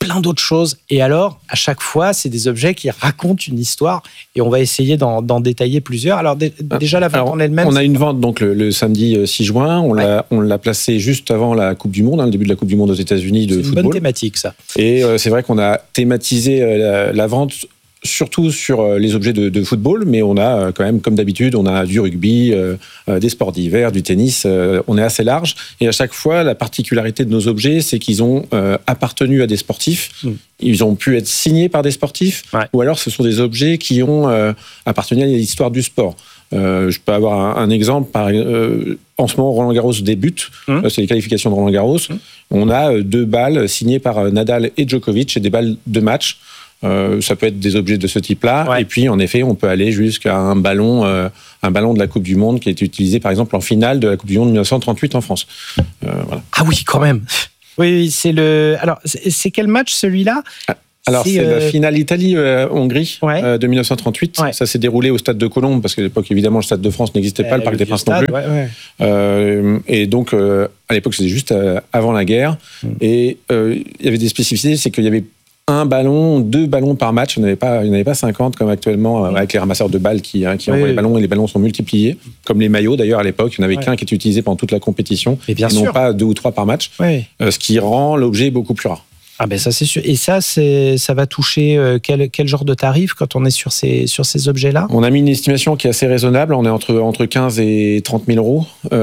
plein d'autres choses. Et alors, à chaque fois, c'est des objets qui racontent une histoire et on va essayer d'en détailler plusieurs. Alors, déjà, la vente en elle-même. On a une vente donc le samedi 6 juin. On l'a placée juste avant la Coupe du Monde, le début de la Coupe du Monde aux États-Unis de football. C'est une bonne thématique, ça. Et c'est vrai qu'on a thématisé la vente surtout sur les objets de football, mais on a quand même, comme d'habitude, on a du rugby, des sports d'hiver, du tennis, on est assez large. Et à chaque fois, la particularité de nos objets, c'est qu'ils ont appartenu à des sportifs, ils ont pu être signés par des sportifs, ou alors ce sont des objets qui ont appartenu à l'histoire du sport. Je peux avoir un exemple. En ce moment, Roland Garros débute. C'est les qualifications de Roland Garros. On a 2 balles signées par Nadal et Djokovic, et des balles de match. Ça peut être des objets de ce type-là. Et puis, en effet, on peut aller jusqu'à un ballon de la Coupe du Monde qui a été utilisé, par exemple, en finale de la Coupe du Monde 1938 en France. Voilà. Ah oui, quand même. Oui, c'est Alors, c'est quel match, celui-là ? Alors, c'est la finale Italie-Hongrie de 1938. Ça s'est déroulé au Stade de Colombes, parce qu'à l'époque, évidemment, le Stade de France n'existait pas, le Parc des Princes non plus. Et donc, à l'époque, c'était juste avant la guerre. Et il y avait des spécificités, c'est qu'il y avait 2 ballons par match. Il n'y en avait pas 50 comme actuellement avec les ramasseurs de balles qui envoient les ballons, et les ballons sont multipliés. Comme les maillots d'ailleurs à l'époque, il n'y en avait qu'un qui était utilisé pendant toute la compétition, et non pas 2 ou 3 par match, ce qui rend l'objet beaucoup plus rare. Ah ben ça c'est sûr. Et ça va toucher quel genre de tarif quand on est sur ces objets-là ? On a mis une estimation qui est assez raisonnable. On est entre 15 et 30 000 euros.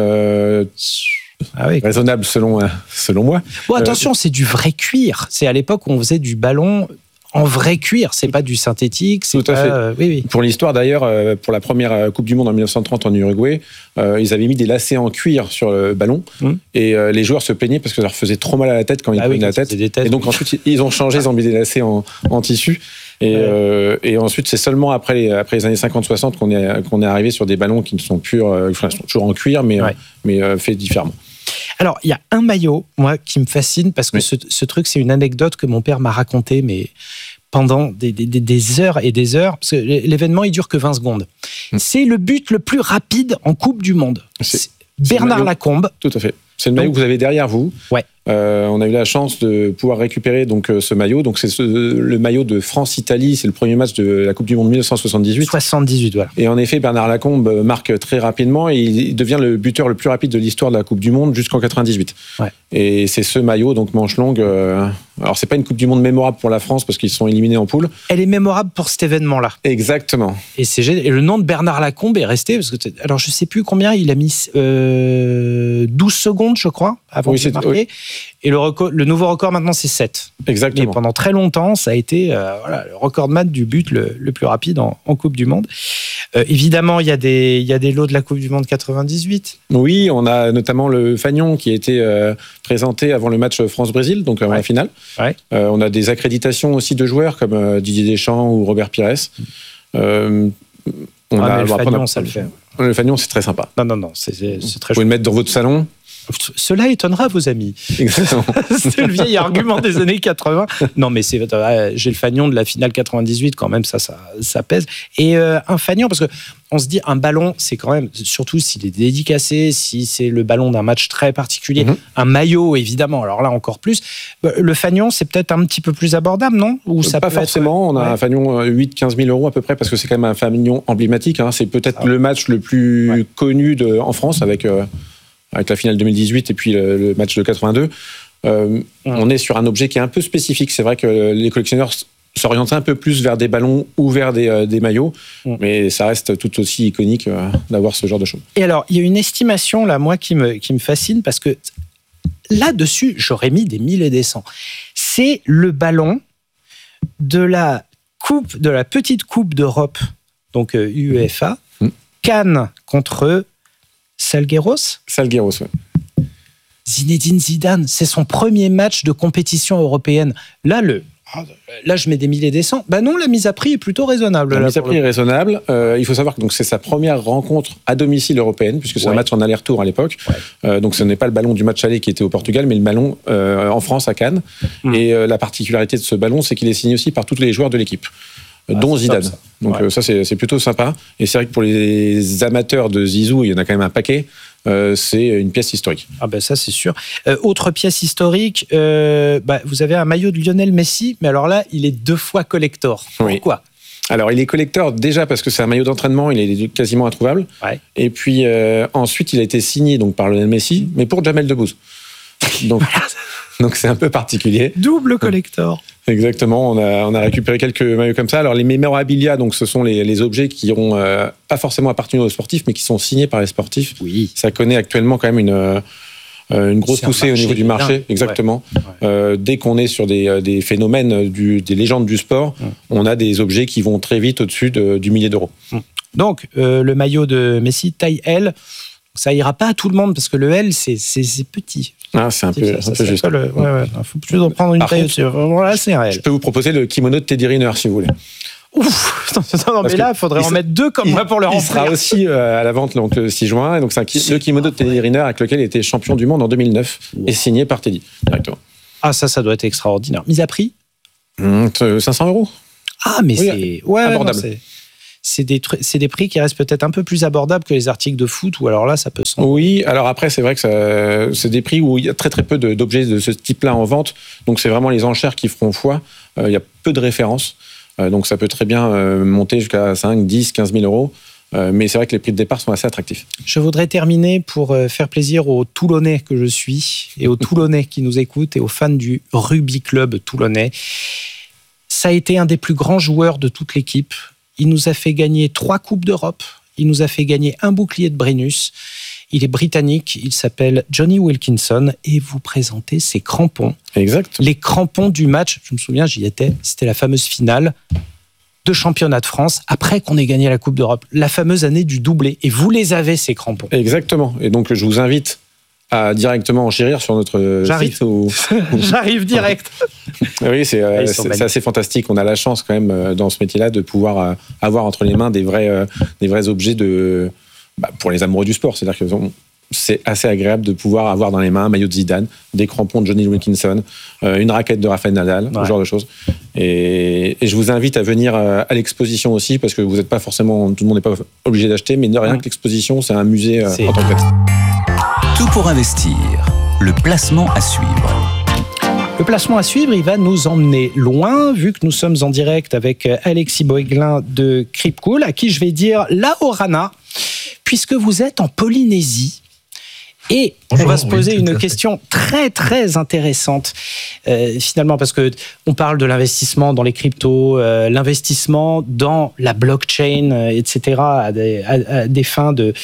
Raisonnable selon moi. Bon, attention, c'est du vrai cuir. C'est à l'époque où on faisait du ballon en vrai cuir. C'est pas du synthétique. Tout à fait. Oui. Pour l'histoire d'ailleurs, pour la première Coupe du Monde en 1930 en Uruguay, ils avaient mis des lacets en cuir sur le ballon et les joueurs se plaignaient parce que ça leur faisait trop mal à la tête quand ils prenaient la tête. Et donc ensuite ils ont changé, ils ont mis des lacets en tissu. Et ensuite, c'est seulement après les années 50-60 qu'on est arrivé sur des ballons qui ne sont plus, ils sont toujours en cuir, mais faits différemment. Alors, il y a un maillot, moi, qui me fascine, parce que ce truc, c'est une anecdote que mon père m'a racontée, mais pendant des heures et des heures, parce que l'événement, il dure que 20 secondes. C'est le but le plus rapide en Coupe du Monde. Bernard Lacombe. Tout à fait. C'est le maillot que vous avez derrière vous. On a eu la chance de pouvoir récupérer donc ce maillot. Donc c'est le maillot de France-Italie. C'est le premier match de la Coupe du Monde 1978. 78, voilà. Et en effet, Bernard Lacombe marque très rapidement et il devient le buteur le plus rapide de l'histoire de la Coupe du Monde jusqu'en 98. Et c'est ce maillot, donc manche longue. Alors c'est pas une Coupe du Monde mémorable pour la France parce qu'ils sont éliminés en poule. Elle est mémorable pour cet événement-là. Exactement. Et c'est génial. Et le nom de Bernard Lacombe est resté parce que alors je sais plus combien il a mis 12 secondes, je crois, avant de marquer. Et le nouveau record maintenant, c'est 7. Exactement. Et pendant très longtemps, ça a été le recordman du but le plus rapide en Coupe du Monde. Évidemment, il y a des lots de la Coupe du Monde 98. Oui, on a notamment le fanion qui a été présenté avant le match France-Brésil, donc avant la finale. On a des accréditations aussi de joueurs comme Didier Deschamps ou Robert Pires. Le fanion, ça le fait. Le fanion, c'est très sympa. Non, c'est très Vous pouvez le mettre dans votre salon. Cela étonnera vos amis. Exactement. C'est le vieil argument des années 80. Non, mais j'ai le fanion de la finale 98 quand même, ça pèse. Et un fanion, parce que on se dit un ballon, c'est quand même, surtout s'il est dédicacé, si c'est le ballon d'un match très particulier, un maillot évidemment. Alors là encore plus. Le fanion, c'est peut-être un petit peu plus abordable, non ? Ou ça pas forcément. On a un fanion 8-15 000 euros à peu près parce que c'est quand même un fanion emblématique. C'est peut-être le match le plus connu en France avec la finale 2018 et puis le match de 82, on est sur un objet qui est un peu spécifique. C'est vrai que les collectionneurs s'orientent un peu plus vers des ballons ou vers des maillots, mais ça reste tout aussi iconique d'avoir ce genre de choses. Et alors, il y a une estimation, là, moi, qui me fascine, parce que là-dessus, j'aurais mis des 1000 et des 100. C'est le ballon de la petite Coupe d'Europe, donc UEFA, Cannes contre Salgueiros, oui. Zinedine Zidane, c'est son premier match de compétition européenne. Là, je mets des 1000 et des 100. Non, la mise à prix est plutôt raisonnable. La mise à prix est raisonnable. Il faut savoir que c'est sa première rencontre à domicile européenne, puisque c'est un match en aller-retour à l'époque. Donc ce n'est pas le ballon du match aller qui était au Portugal, mais le ballon en France, à Cannes. Et la particularité de ce ballon, c'est qu'il est signé aussi par tous les joueurs de l'équipe. dont Zidane. top, ça. Donc Ouais. ça, c'est plutôt sympa. Et c'est vrai que pour les amateurs de Zizou, il y en a quand même un paquet. C'est une pièce historique. Ah ben ça c'est sûr. Autre pièce historique, vous avez un maillot de Lionel Messi, mais alors là, il est 2 fois collector. Oui. Pourquoi ? Alors, il est collector déjà parce que c'est un maillot d'entraînement, il est quasiment introuvable. Ouais. Et puis ensuite, il a été signé donc par Lionel Messi, mais pour Jamel Debbouze. Donc c'est un peu particulier. Double collector. Exactement, on a récupéré quelques maillots comme ça. Alors les memorabilia, donc ce sont les objets qui ont pas forcément appartenu aux sportifs, mais qui sont signés par les sportifs. Oui. Ça connaît actuellement quand même une grosse C'est un poussée au marché niveau du marché. dingue. Exactement. Dès qu'on est sur des phénomènes, des légendes du sport, on a des objets qui vont très vite au-dessus du millier d'euros. Donc le maillot de Messi taille L, ça ira pas à tout le monde parce que le L c'est petit. Ah, c'est un peu juste. Il faut plus en prendre une Par taille contre, au-dessus. Voilà, c'est un Je L. peux vous proposer le kimono de Teddy Riner si vous voulez. Ouf, non, mais Parce là, que il faudrait en mettre 2 comme moi pour le Il remplir. sera aussi à la vente donc, le 6 juin. Et donc, c'est le kimono de Teddy Riner avec lequel il était champion du monde en 2009 et signé par Teddy directement. Ah, ça doit être extraordinaire. Mise à prix 500 €. Ah, mais Oui, c'est abordable. C'est des prix qui restent peut-être un peu plus abordables que les articles de foot, ou alors là, ça peut sembler. Oui, alors après, c'est vrai que c'est des prix où il y a très très peu d'objets de ce type-là en vente. Donc, c'est vraiment les enchères qui feront foi. Il y a peu de références. Donc, ça peut très bien monter jusqu'à 5, 10, 15 000 euros. Mais c'est vrai que les prix de départ sont assez attractifs. Je voudrais terminer pour faire plaisir aux Toulonnais que je suis, et aux Toulonnais qui nous écoutent, et aux fans du rugby club toulonnais. Ça a été un des plus grands joueurs de toute l'équipe. Il nous a fait gagner 3 Coupes d'Europe. Il nous a fait gagner un bouclier de Brennus. Il est britannique. Il s'appelle Johnny Wilkinson. Et vous présentez ses crampons. Exact. Les crampons du match. Je me souviens, j'y étais. C'était la fameuse finale de championnat de France après qu'on ait gagné la Coupe d'Europe. La fameuse année du doublé. Et vous les avez, ces crampons. Exactement. Et donc, je vous invite à directement enchérir sur notre J'arrive. site. J'arrive direct. Oui, c'est ils sont magnifiques. assez fantastique. On a la chance quand même dans ce métier-là de pouvoir avoir entre les mains des vrais objets pour les amoureux du sport. C'est-à-dire que c'est assez agréable de pouvoir avoir dans les mains un maillot de Zidane, des crampons de Johnny Wilkinson, une raquette de Rafael Nadal, ce genre de choses. Et je vous invite à venir à l'exposition aussi, parce que vous n'êtes pas forcément, tout le monde n'est pas obligé d'acheter, mais de rien que l'exposition, c'est un musée en tant que tel. Tout pour investir. Le placement à suivre. Le placement à suivre, il va nous emmener loin, vu que nous sommes en direct avec Alexis Boeglin de Cryptcool, à qui je vais dire la Orana, puisque vous êtes en Polynésie. Et Bonjour, on va se poser oui, une tout à fait. question très très intéressante, finalement, parce que on parle de l'investissement dans les cryptos, l'investissement dans la blockchain, etc., à des fins de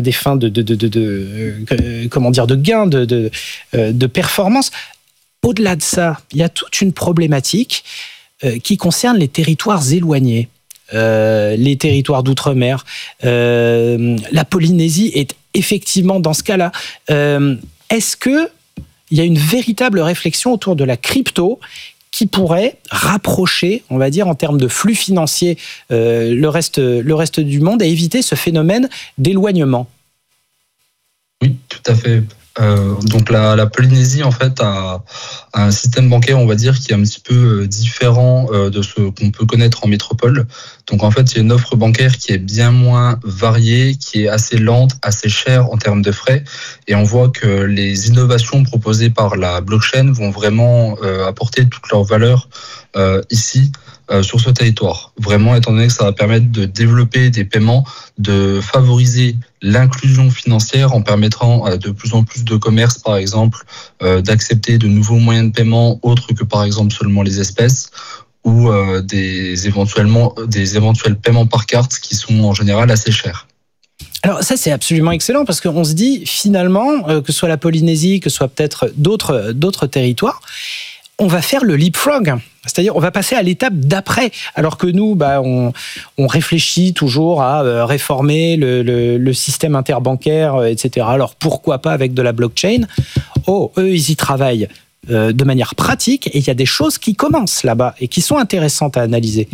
gains de performance. Au-delà de ça, il y a toute une problématique qui concerne les territoires éloignés. Les territoires d'outre-mer. La Polynésie est effectivement dans ce cas-là. Est-ce qu'il y a une véritable réflexion autour de la crypto qui pourrait rapprocher, on va dire, en termes de flux financiers, le reste du monde et éviter ce phénomène d'éloignement? Oui, tout à fait. Donc la Polynésie en fait a un système bancaire, on va dire, qui est un petit peu différent de ce qu'on peut connaître en métropole. Donc en fait, il y a une offre bancaire qui est bien moins variée, qui est assez lente, assez chère en termes de frais. Et on voit que les innovations proposées par la blockchain vont vraiment apporter toute leur valeur ici. Sur ce territoire. Vraiment, étant donné que ça va permettre de développer des paiements, de favoriser l'inclusion financière en permettant à de plus en plus de commerces, par exemple, d'accepter de nouveaux moyens de paiement autres que par exemple seulement les espèces ou des éventuels paiements par carte qui sont en général assez chers. Alors ça, c'est absolument excellent parce qu'on se dit finalement, que ce soit la Polynésie, que ce soit peut-être d'autres territoires, on va faire le leapfrog, c'est-à-dire on va passer à l'étape d'après, alors que nous, on réfléchit toujours à réformer le système interbancaire, etc. Alors pourquoi pas avec de la blockchain? Eux, ils y travaillent de manière pratique et il y a des choses qui commencent là-bas et qui sont intéressantes à analyser.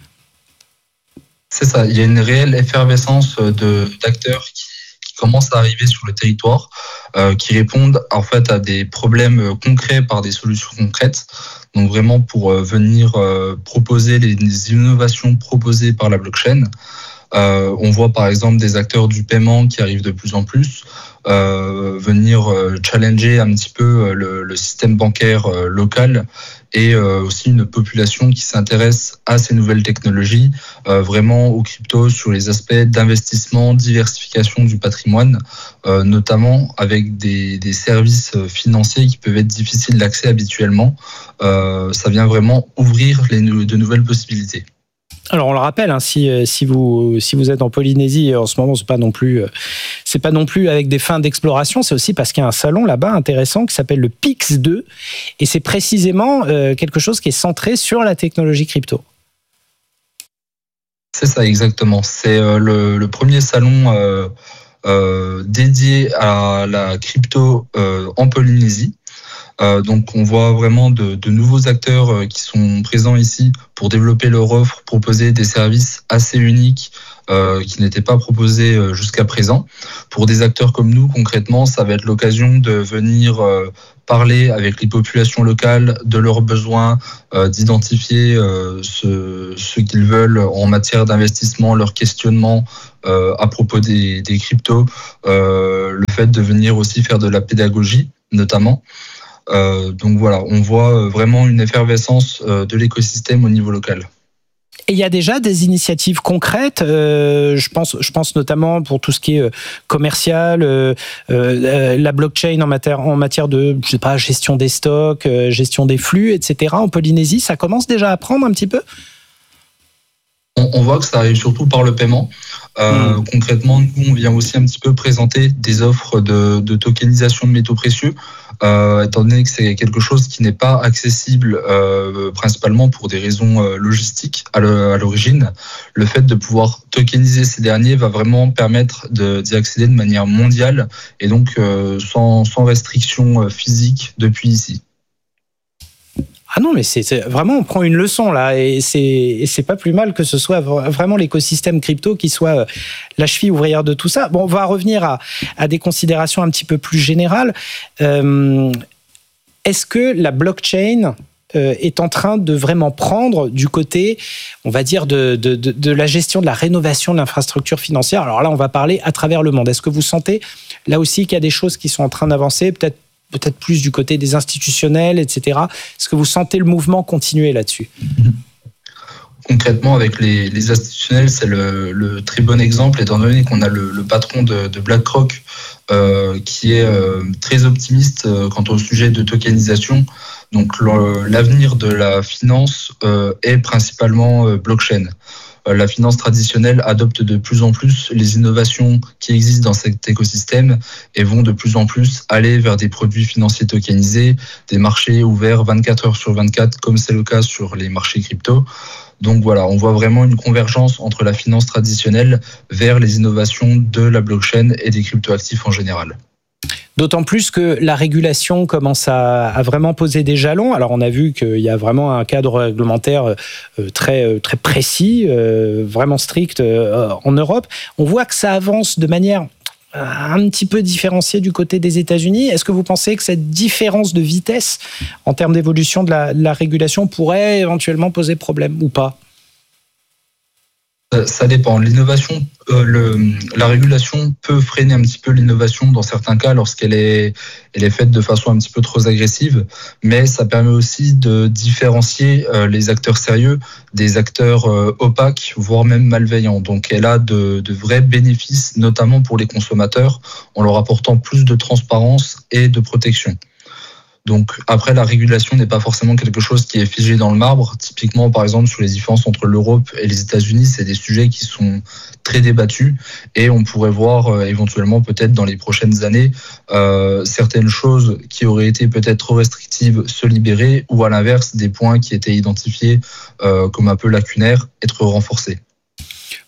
C'est ça, il y a une réelle effervescence d'acteurs qui commencent à arriver sur le territoire. qui répondent en fait à des problèmes concrets par des solutions concrètes. Donc vraiment pour venir proposer les innovations proposées par la blockchain. On voit par exemple des acteurs du paiement qui arrivent de plus en plus venir challenger un petit peu le système bancaire local et aussi une population qui s'intéresse à ces nouvelles technologies, vraiment aux cryptos sur les aspects d'investissement, diversification du patrimoine, notamment avec des services financiers qui peuvent être difficiles d'accès habituellement. Ça vient vraiment ouvrir de nouvelles possibilités. Alors on le rappelle, hein, si vous êtes en Polynésie en ce moment, c'est pas non plus avec des fins d'exploration, c'est aussi parce qu'il y a un salon là-bas intéressant qui s'appelle le PIX2 et c'est précisément quelque chose qui est centré sur la technologie crypto. C'est ça exactement. C'est le premier salon dédié à la crypto en Polynésie. Donc on voit vraiment de nouveaux acteurs qui sont présents ici pour développer leur offre, proposer des services assez uniques qui n'étaient pas proposés jusqu'à présent. Pour des acteurs comme nous, concrètement, ça va être l'occasion de venir parler avec les populations locales de leurs besoins, d'identifier ce qu'ils veulent en matière d'investissement, leurs questionnements à propos des cryptos, le fait de venir aussi faire de la pédagogie notamment. Donc voilà, on voit vraiment une effervescence de l'écosystème au niveau local. Et il y a déjà des initiatives concrètes, je pense notamment pour tout ce qui est commercial, la blockchain en matière de, je sais pas, gestion des stocks, gestion des flux, etc. En Polynésie, ça commence déjà à prendre un petit peu ? On voit que ça arrive surtout par le paiement. Concrètement, nous, on vient aussi un petit peu présenter des offres de tokenisation de métaux précieux, étant donné que c'est quelque chose qui n'est pas accessible principalement pour des raisons logistiques à l'origine. Le fait de pouvoir tokeniser ces derniers va vraiment permettre d'y accéder de manière mondiale et donc sans restriction physique depuis ici. Ah non, mais c'est vraiment, on prend une leçon là, et c'est pas plus mal que ce soit vraiment l'écosystème crypto qui soit la cheville ouvrière de tout ça. Bon, on va revenir à des considérations un petit peu plus générales. Est-ce que la blockchain est en train de vraiment prendre du côté, on va dire, de la gestion de la rénovation de l'infrastructure financière? Alors là, on va parler à travers le monde. Est-ce que vous sentez là aussi qu'il y a des choses qui sont en train d'avancer, peut-être plus du côté des institutionnels, etc. Est-ce que vous sentez le mouvement continuer là-dessus ? Concrètement, avec les institutionnels, c'est le très bon exemple, étant donné qu'on a le patron de BlackRock qui est très optimiste quant au sujet de tokenisation. Donc l'avenir de la finance est principalement blockchain. La finance traditionnelle adopte de plus en plus les innovations qui existent dans cet écosystème et vont de plus en plus aller vers des produits financiers tokenisés, des marchés ouverts 24 heures sur 24, comme c'est le cas sur les marchés crypto. Donc voilà, on voit vraiment une convergence entre la finance traditionnelle vers les innovations de la blockchain et des cryptoactifs en général. D'autant plus que la régulation commence à vraiment poser des jalons. Alors on a vu qu'il y a vraiment un cadre réglementaire très précis, vraiment strict en Europe. On voit que ça avance de manière un petit peu différenciée du côté des États-Unis. Est-ce que vous pensez que cette différence de vitesse en termes d'évolution de la régulation pourrait éventuellement poser problème ou pas ? Ça dépend. L'innovation, la régulation peut freiner un petit peu l'innovation dans certains cas lorsqu'elle est faite de façon un petit peu trop agressive, mais ça permet aussi de différencier les acteurs sérieux des acteurs opaques, voire même malveillants. Donc elle a de vrais bénéfices, notamment pour les consommateurs, en leur apportant plus de transparence et de protection. Donc après, la régulation n'est pas forcément quelque chose qui est figé dans le marbre. Typiquement, par exemple, sur les différences entre l'Europe et les États-Unis, c'est des sujets qui sont très débattus et on pourrait voir éventuellement peut-être dans les prochaines années certaines choses qui auraient été peut-être trop restrictives se libérer ou à l'inverse, des points qui étaient identifiés comme un peu lacunaires être renforcés.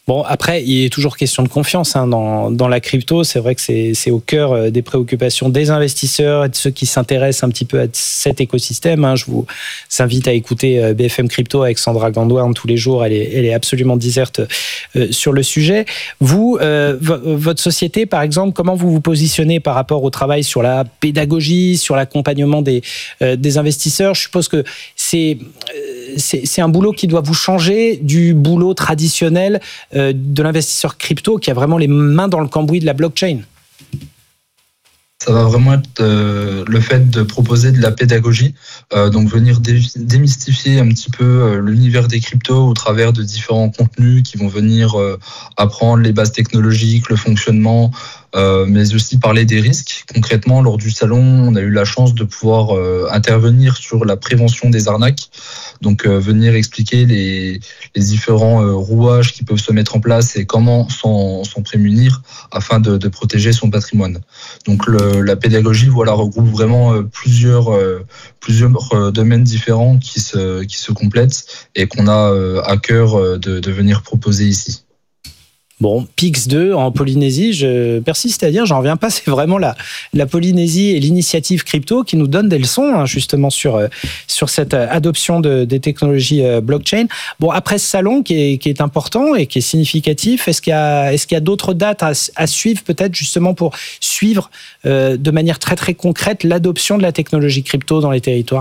Bon, après, il est toujours question de confiance dans la crypto. C'est vrai que c'est au cœur des préoccupations des investisseurs et de ceux qui s'intéressent un petit peu à cet écosystème. Je vous invite à écouter BFM Crypto avec Sandra Gandouarn tous les jours. Elle est absolument déserte sur le sujet. Vous, votre société, par exemple, comment vous vous positionnez par rapport au travail sur la pédagogie, sur l'accompagnement des investisseurs? Je suppose que c'est un boulot qui doit vous changer du boulot traditionnel de l'investisseur crypto qui a vraiment les mains dans le cambouis de la blockchain. Ça va vraiment être le fait de proposer de la pédagogie, donc venir démystifier un petit peu l'univers des cryptos au travers de différents contenus qui vont venir apprendre les bases technologiques, le fonctionnement, mais aussi parler des risques. Concrètement, lors du salon, on a eu la chance de pouvoir intervenir sur la prévention des arnaques, donc venir expliquer les différents rouages qui peuvent se mettre en place et comment s'en prémunir afin de protéger son patrimoine. Donc la pédagogie, regroupe vraiment plusieurs domaines différents qui se complètent et qu'on a à cœur de venir proposer ici. Bon, Pix2 en Polynésie, je persiste à dire, j'en reviens pas, c'est vraiment la Polynésie et l'initiative crypto qui nous donne des leçons justement sur cette adoption des technologies blockchain. Bon, après ce salon qui est important et qui est significatif, est-ce qu'il y a d'autres dates à suivre peut-être justement pour suivre de manière très très concrète l'adoption de la technologie crypto dans les territoires?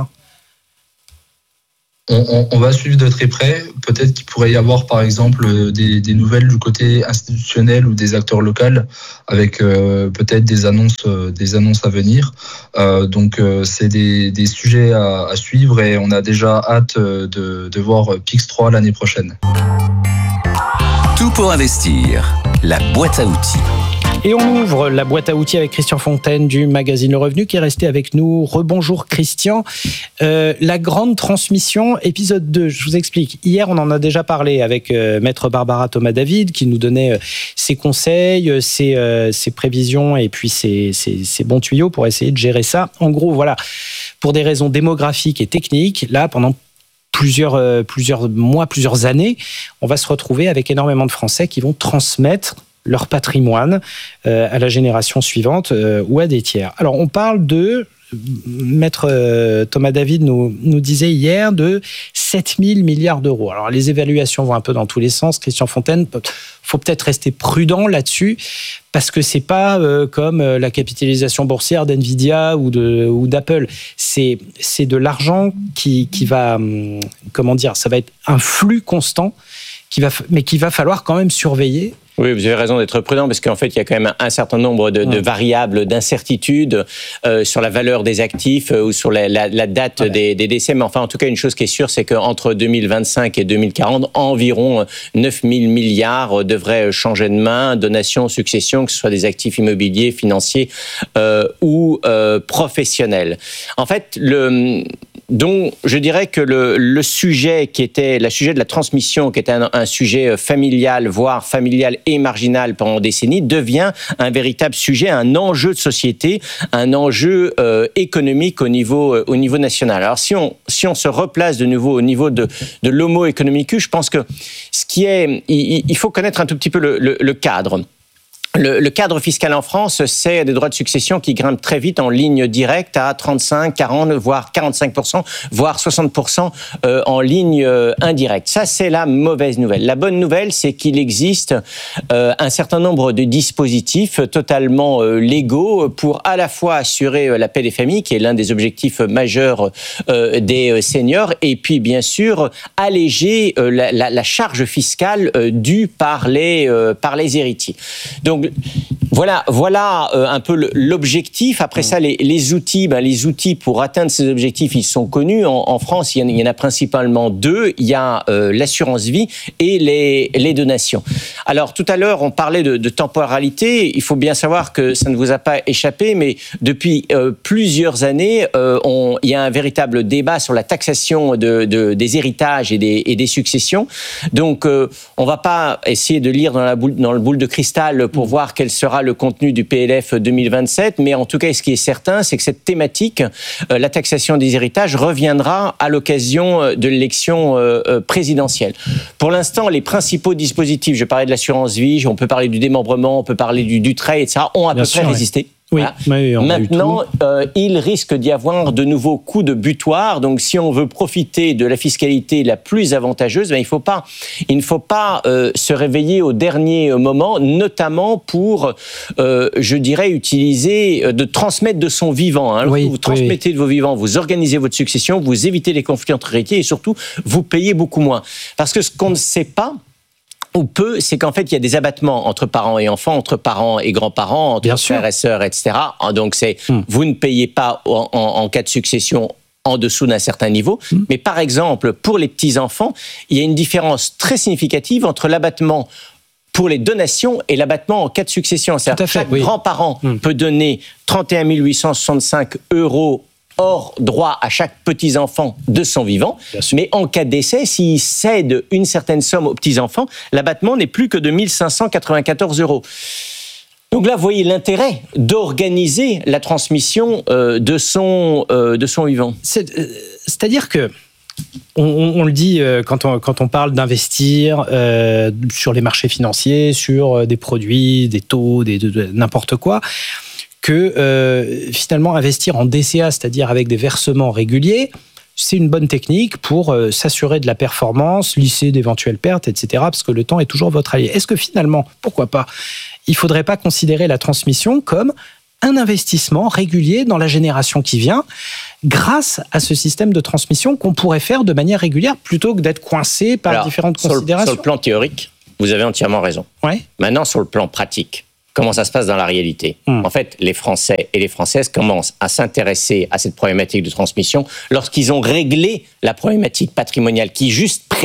On va suivre de très près. Peut-être qu'il pourrait y avoir, par exemple, des nouvelles du côté institutionnel ou des acteurs locaux, avec peut-être des annonces à venir. Donc, c'est des sujets à suivre et on a déjà hâte de voir Pix3 l'année prochaine. Tout pour investir, la boîte à outils. Et on ouvre la boîte à outils avec Christian Fontaine du magazine Le Revenu qui est resté avec nous. Rebonjour Christian. La grande transmission, épisode 2, je vous explique. Hier, on en a déjà parlé avec Maître Barbara Thomas-David qui nous donnait ses conseils, ses prévisions et puis ses bons tuyaux pour essayer de gérer ça. En gros, voilà, pour des raisons démographiques et techniques, là, pendant plusieurs mois, plusieurs années, on va se retrouver avec énormément de Français qui vont transmettre leur patrimoine à la génération suivante ou à des tiers. Alors, on parle de, Maître Thomas David nous disait hier, de 7 000 milliards d'euros. Alors, les évaluations vont un peu dans tous les sens. Christian Fontaine, faut peut-être rester prudent là-dessus, parce que c'est pas comme la capitalisation boursière d'Nvidia ou d'Apple. C'est de l'argent qui va, comment dire, ça va être un flux constant, mais qu'il va falloir quand même surveiller. Oui, vous avez raison d'être prudent parce qu'en fait, il y a quand même un certain nombre de variables d'incertitude sur la valeur des actifs ou sur la date des décès. Mais enfin, en tout cas, une chose qui est sûre, c'est qu'entre 2025 et 2040, environ 9 000 milliards devraient changer de main, donations, successions, que ce soit des actifs immobiliers, financiers ou professionnels. En fait, donc, je dirais que le sujet qui était le sujet de la transmission, qui était un sujet familial, voire familial et marginal pendant des décennies, devient un véritable sujet, un enjeu de société, un enjeu économique au niveau national. Alors, si on se replace de nouveau au niveau de l'homo economicus, je pense que il faut connaître un tout petit peu le cadre. Le cadre fiscal en France, c'est des droits de succession qui grimpent très vite en ligne directe à 35, 40, voire 45%, voire 60% en ligne indirecte. Ça, c'est la mauvaise nouvelle. La bonne nouvelle, c'est qu'il existe un certain nombre de dispositifs totalement légaux pour à la fois assurer la paix des familles, qui est l'un des objectifs majeurs des seniors, et puis bien sûr alléger la charge fiscale due par les héritiers. Donc voilà un peu l'objectif. Après ça, les outils pour atteindre ces objectifs, ils sont connus. En France, il y en a principalement deux. Il y a l'assurance vie et les donations. Alors, tout à l'heure, on parlait de temporalité. Il faut bien savoir que ça ne vous a pas échappé, mais depuis plusieurs années, il y a un véritable débat sur la taxation des héritages et des successions. Donc, on ne va pas essayer de lire dans le boule de cristal pour voir voir quel sera le contenu du PLF 2027, mais en tout cas, ce qui est certain, c'est que cette thématique, la taxation des héritages, reviendra à l'occasion de l'élection présidentielle. Pour l'instant, les principaux dispositifs, je parlais de l'assurance vie, on peut parler du démembrement, on peut parler du trait, etc., ont à peu près résisté. Oui, voilà. oui, maintenant, il risque d'y avoir de nouveaux coups de butoir. Donc, si on veut profiter de la fiscalité la plus avantageuse, il ne faut pas se réveiller au dernier moment, notamment pour, je dirais, utiliser, de transmettre de son vivant. Hein. Vous transmettez de vos vivants, vous organisez votre succession, vous évitez les conflits entre héritiers et surtout, vous payez beaucoup moins. Parce que ce qu'on ne sait pas, ou peu, c'est qu'en fait, il y a des abattements entre parents et enfants, entre parents et grands-parents, entre frères et sœurs, etc. Donc, vous ne payez pas en cas de succession en dessous d'un certain niveau. Mais par exemple, pour les petits-enfants, il y a une différence très significative entre l'abattement pour les donations et l'abattement en cas de succession. C'est-à-dire que chaque grand-parent peut donner 31 865 € hors droit à chaque petit-enfant de son vivant. Mais en cas de décès, s'il cède une certaine somme aux petits-enfants, l'abattement n'est plus que de 1 594 €. Donc là, vous voyez l'intérêt d'organiser la transmission de son vivant. C'est-à-dire que on le dit quand on parle d'investir sur les marchés financiers, sur des produits, des taux, de n'importe quoi, que finalement investir en DCA, c'est-à-dire avec des versements réguliers, c'est une bonne technique pour s'assurer de la performance, lisser d'éventuelles pertes, etc., parce que le temps est toujours votre allié. Est-ce que finalement, pourquoi pas, il ne faudrait pas considérer la transmission comme un investissement régulier dans la génération qui vient, grâce à ce système de transmission qu'on pourrait faire de manière régulière, plutôt que d'être coincé par différentes considérations? Sur le plan théorique, vous avez entièrement raison. Ouais. Maintenant, sur le plan pratique, comment ça se passe dans la réalité? En fait, les Français et les Françaises commencent à s'intéresser à cette problématique de transmission lorsqu'ils ont réglé la problématique patrimoniale qui juste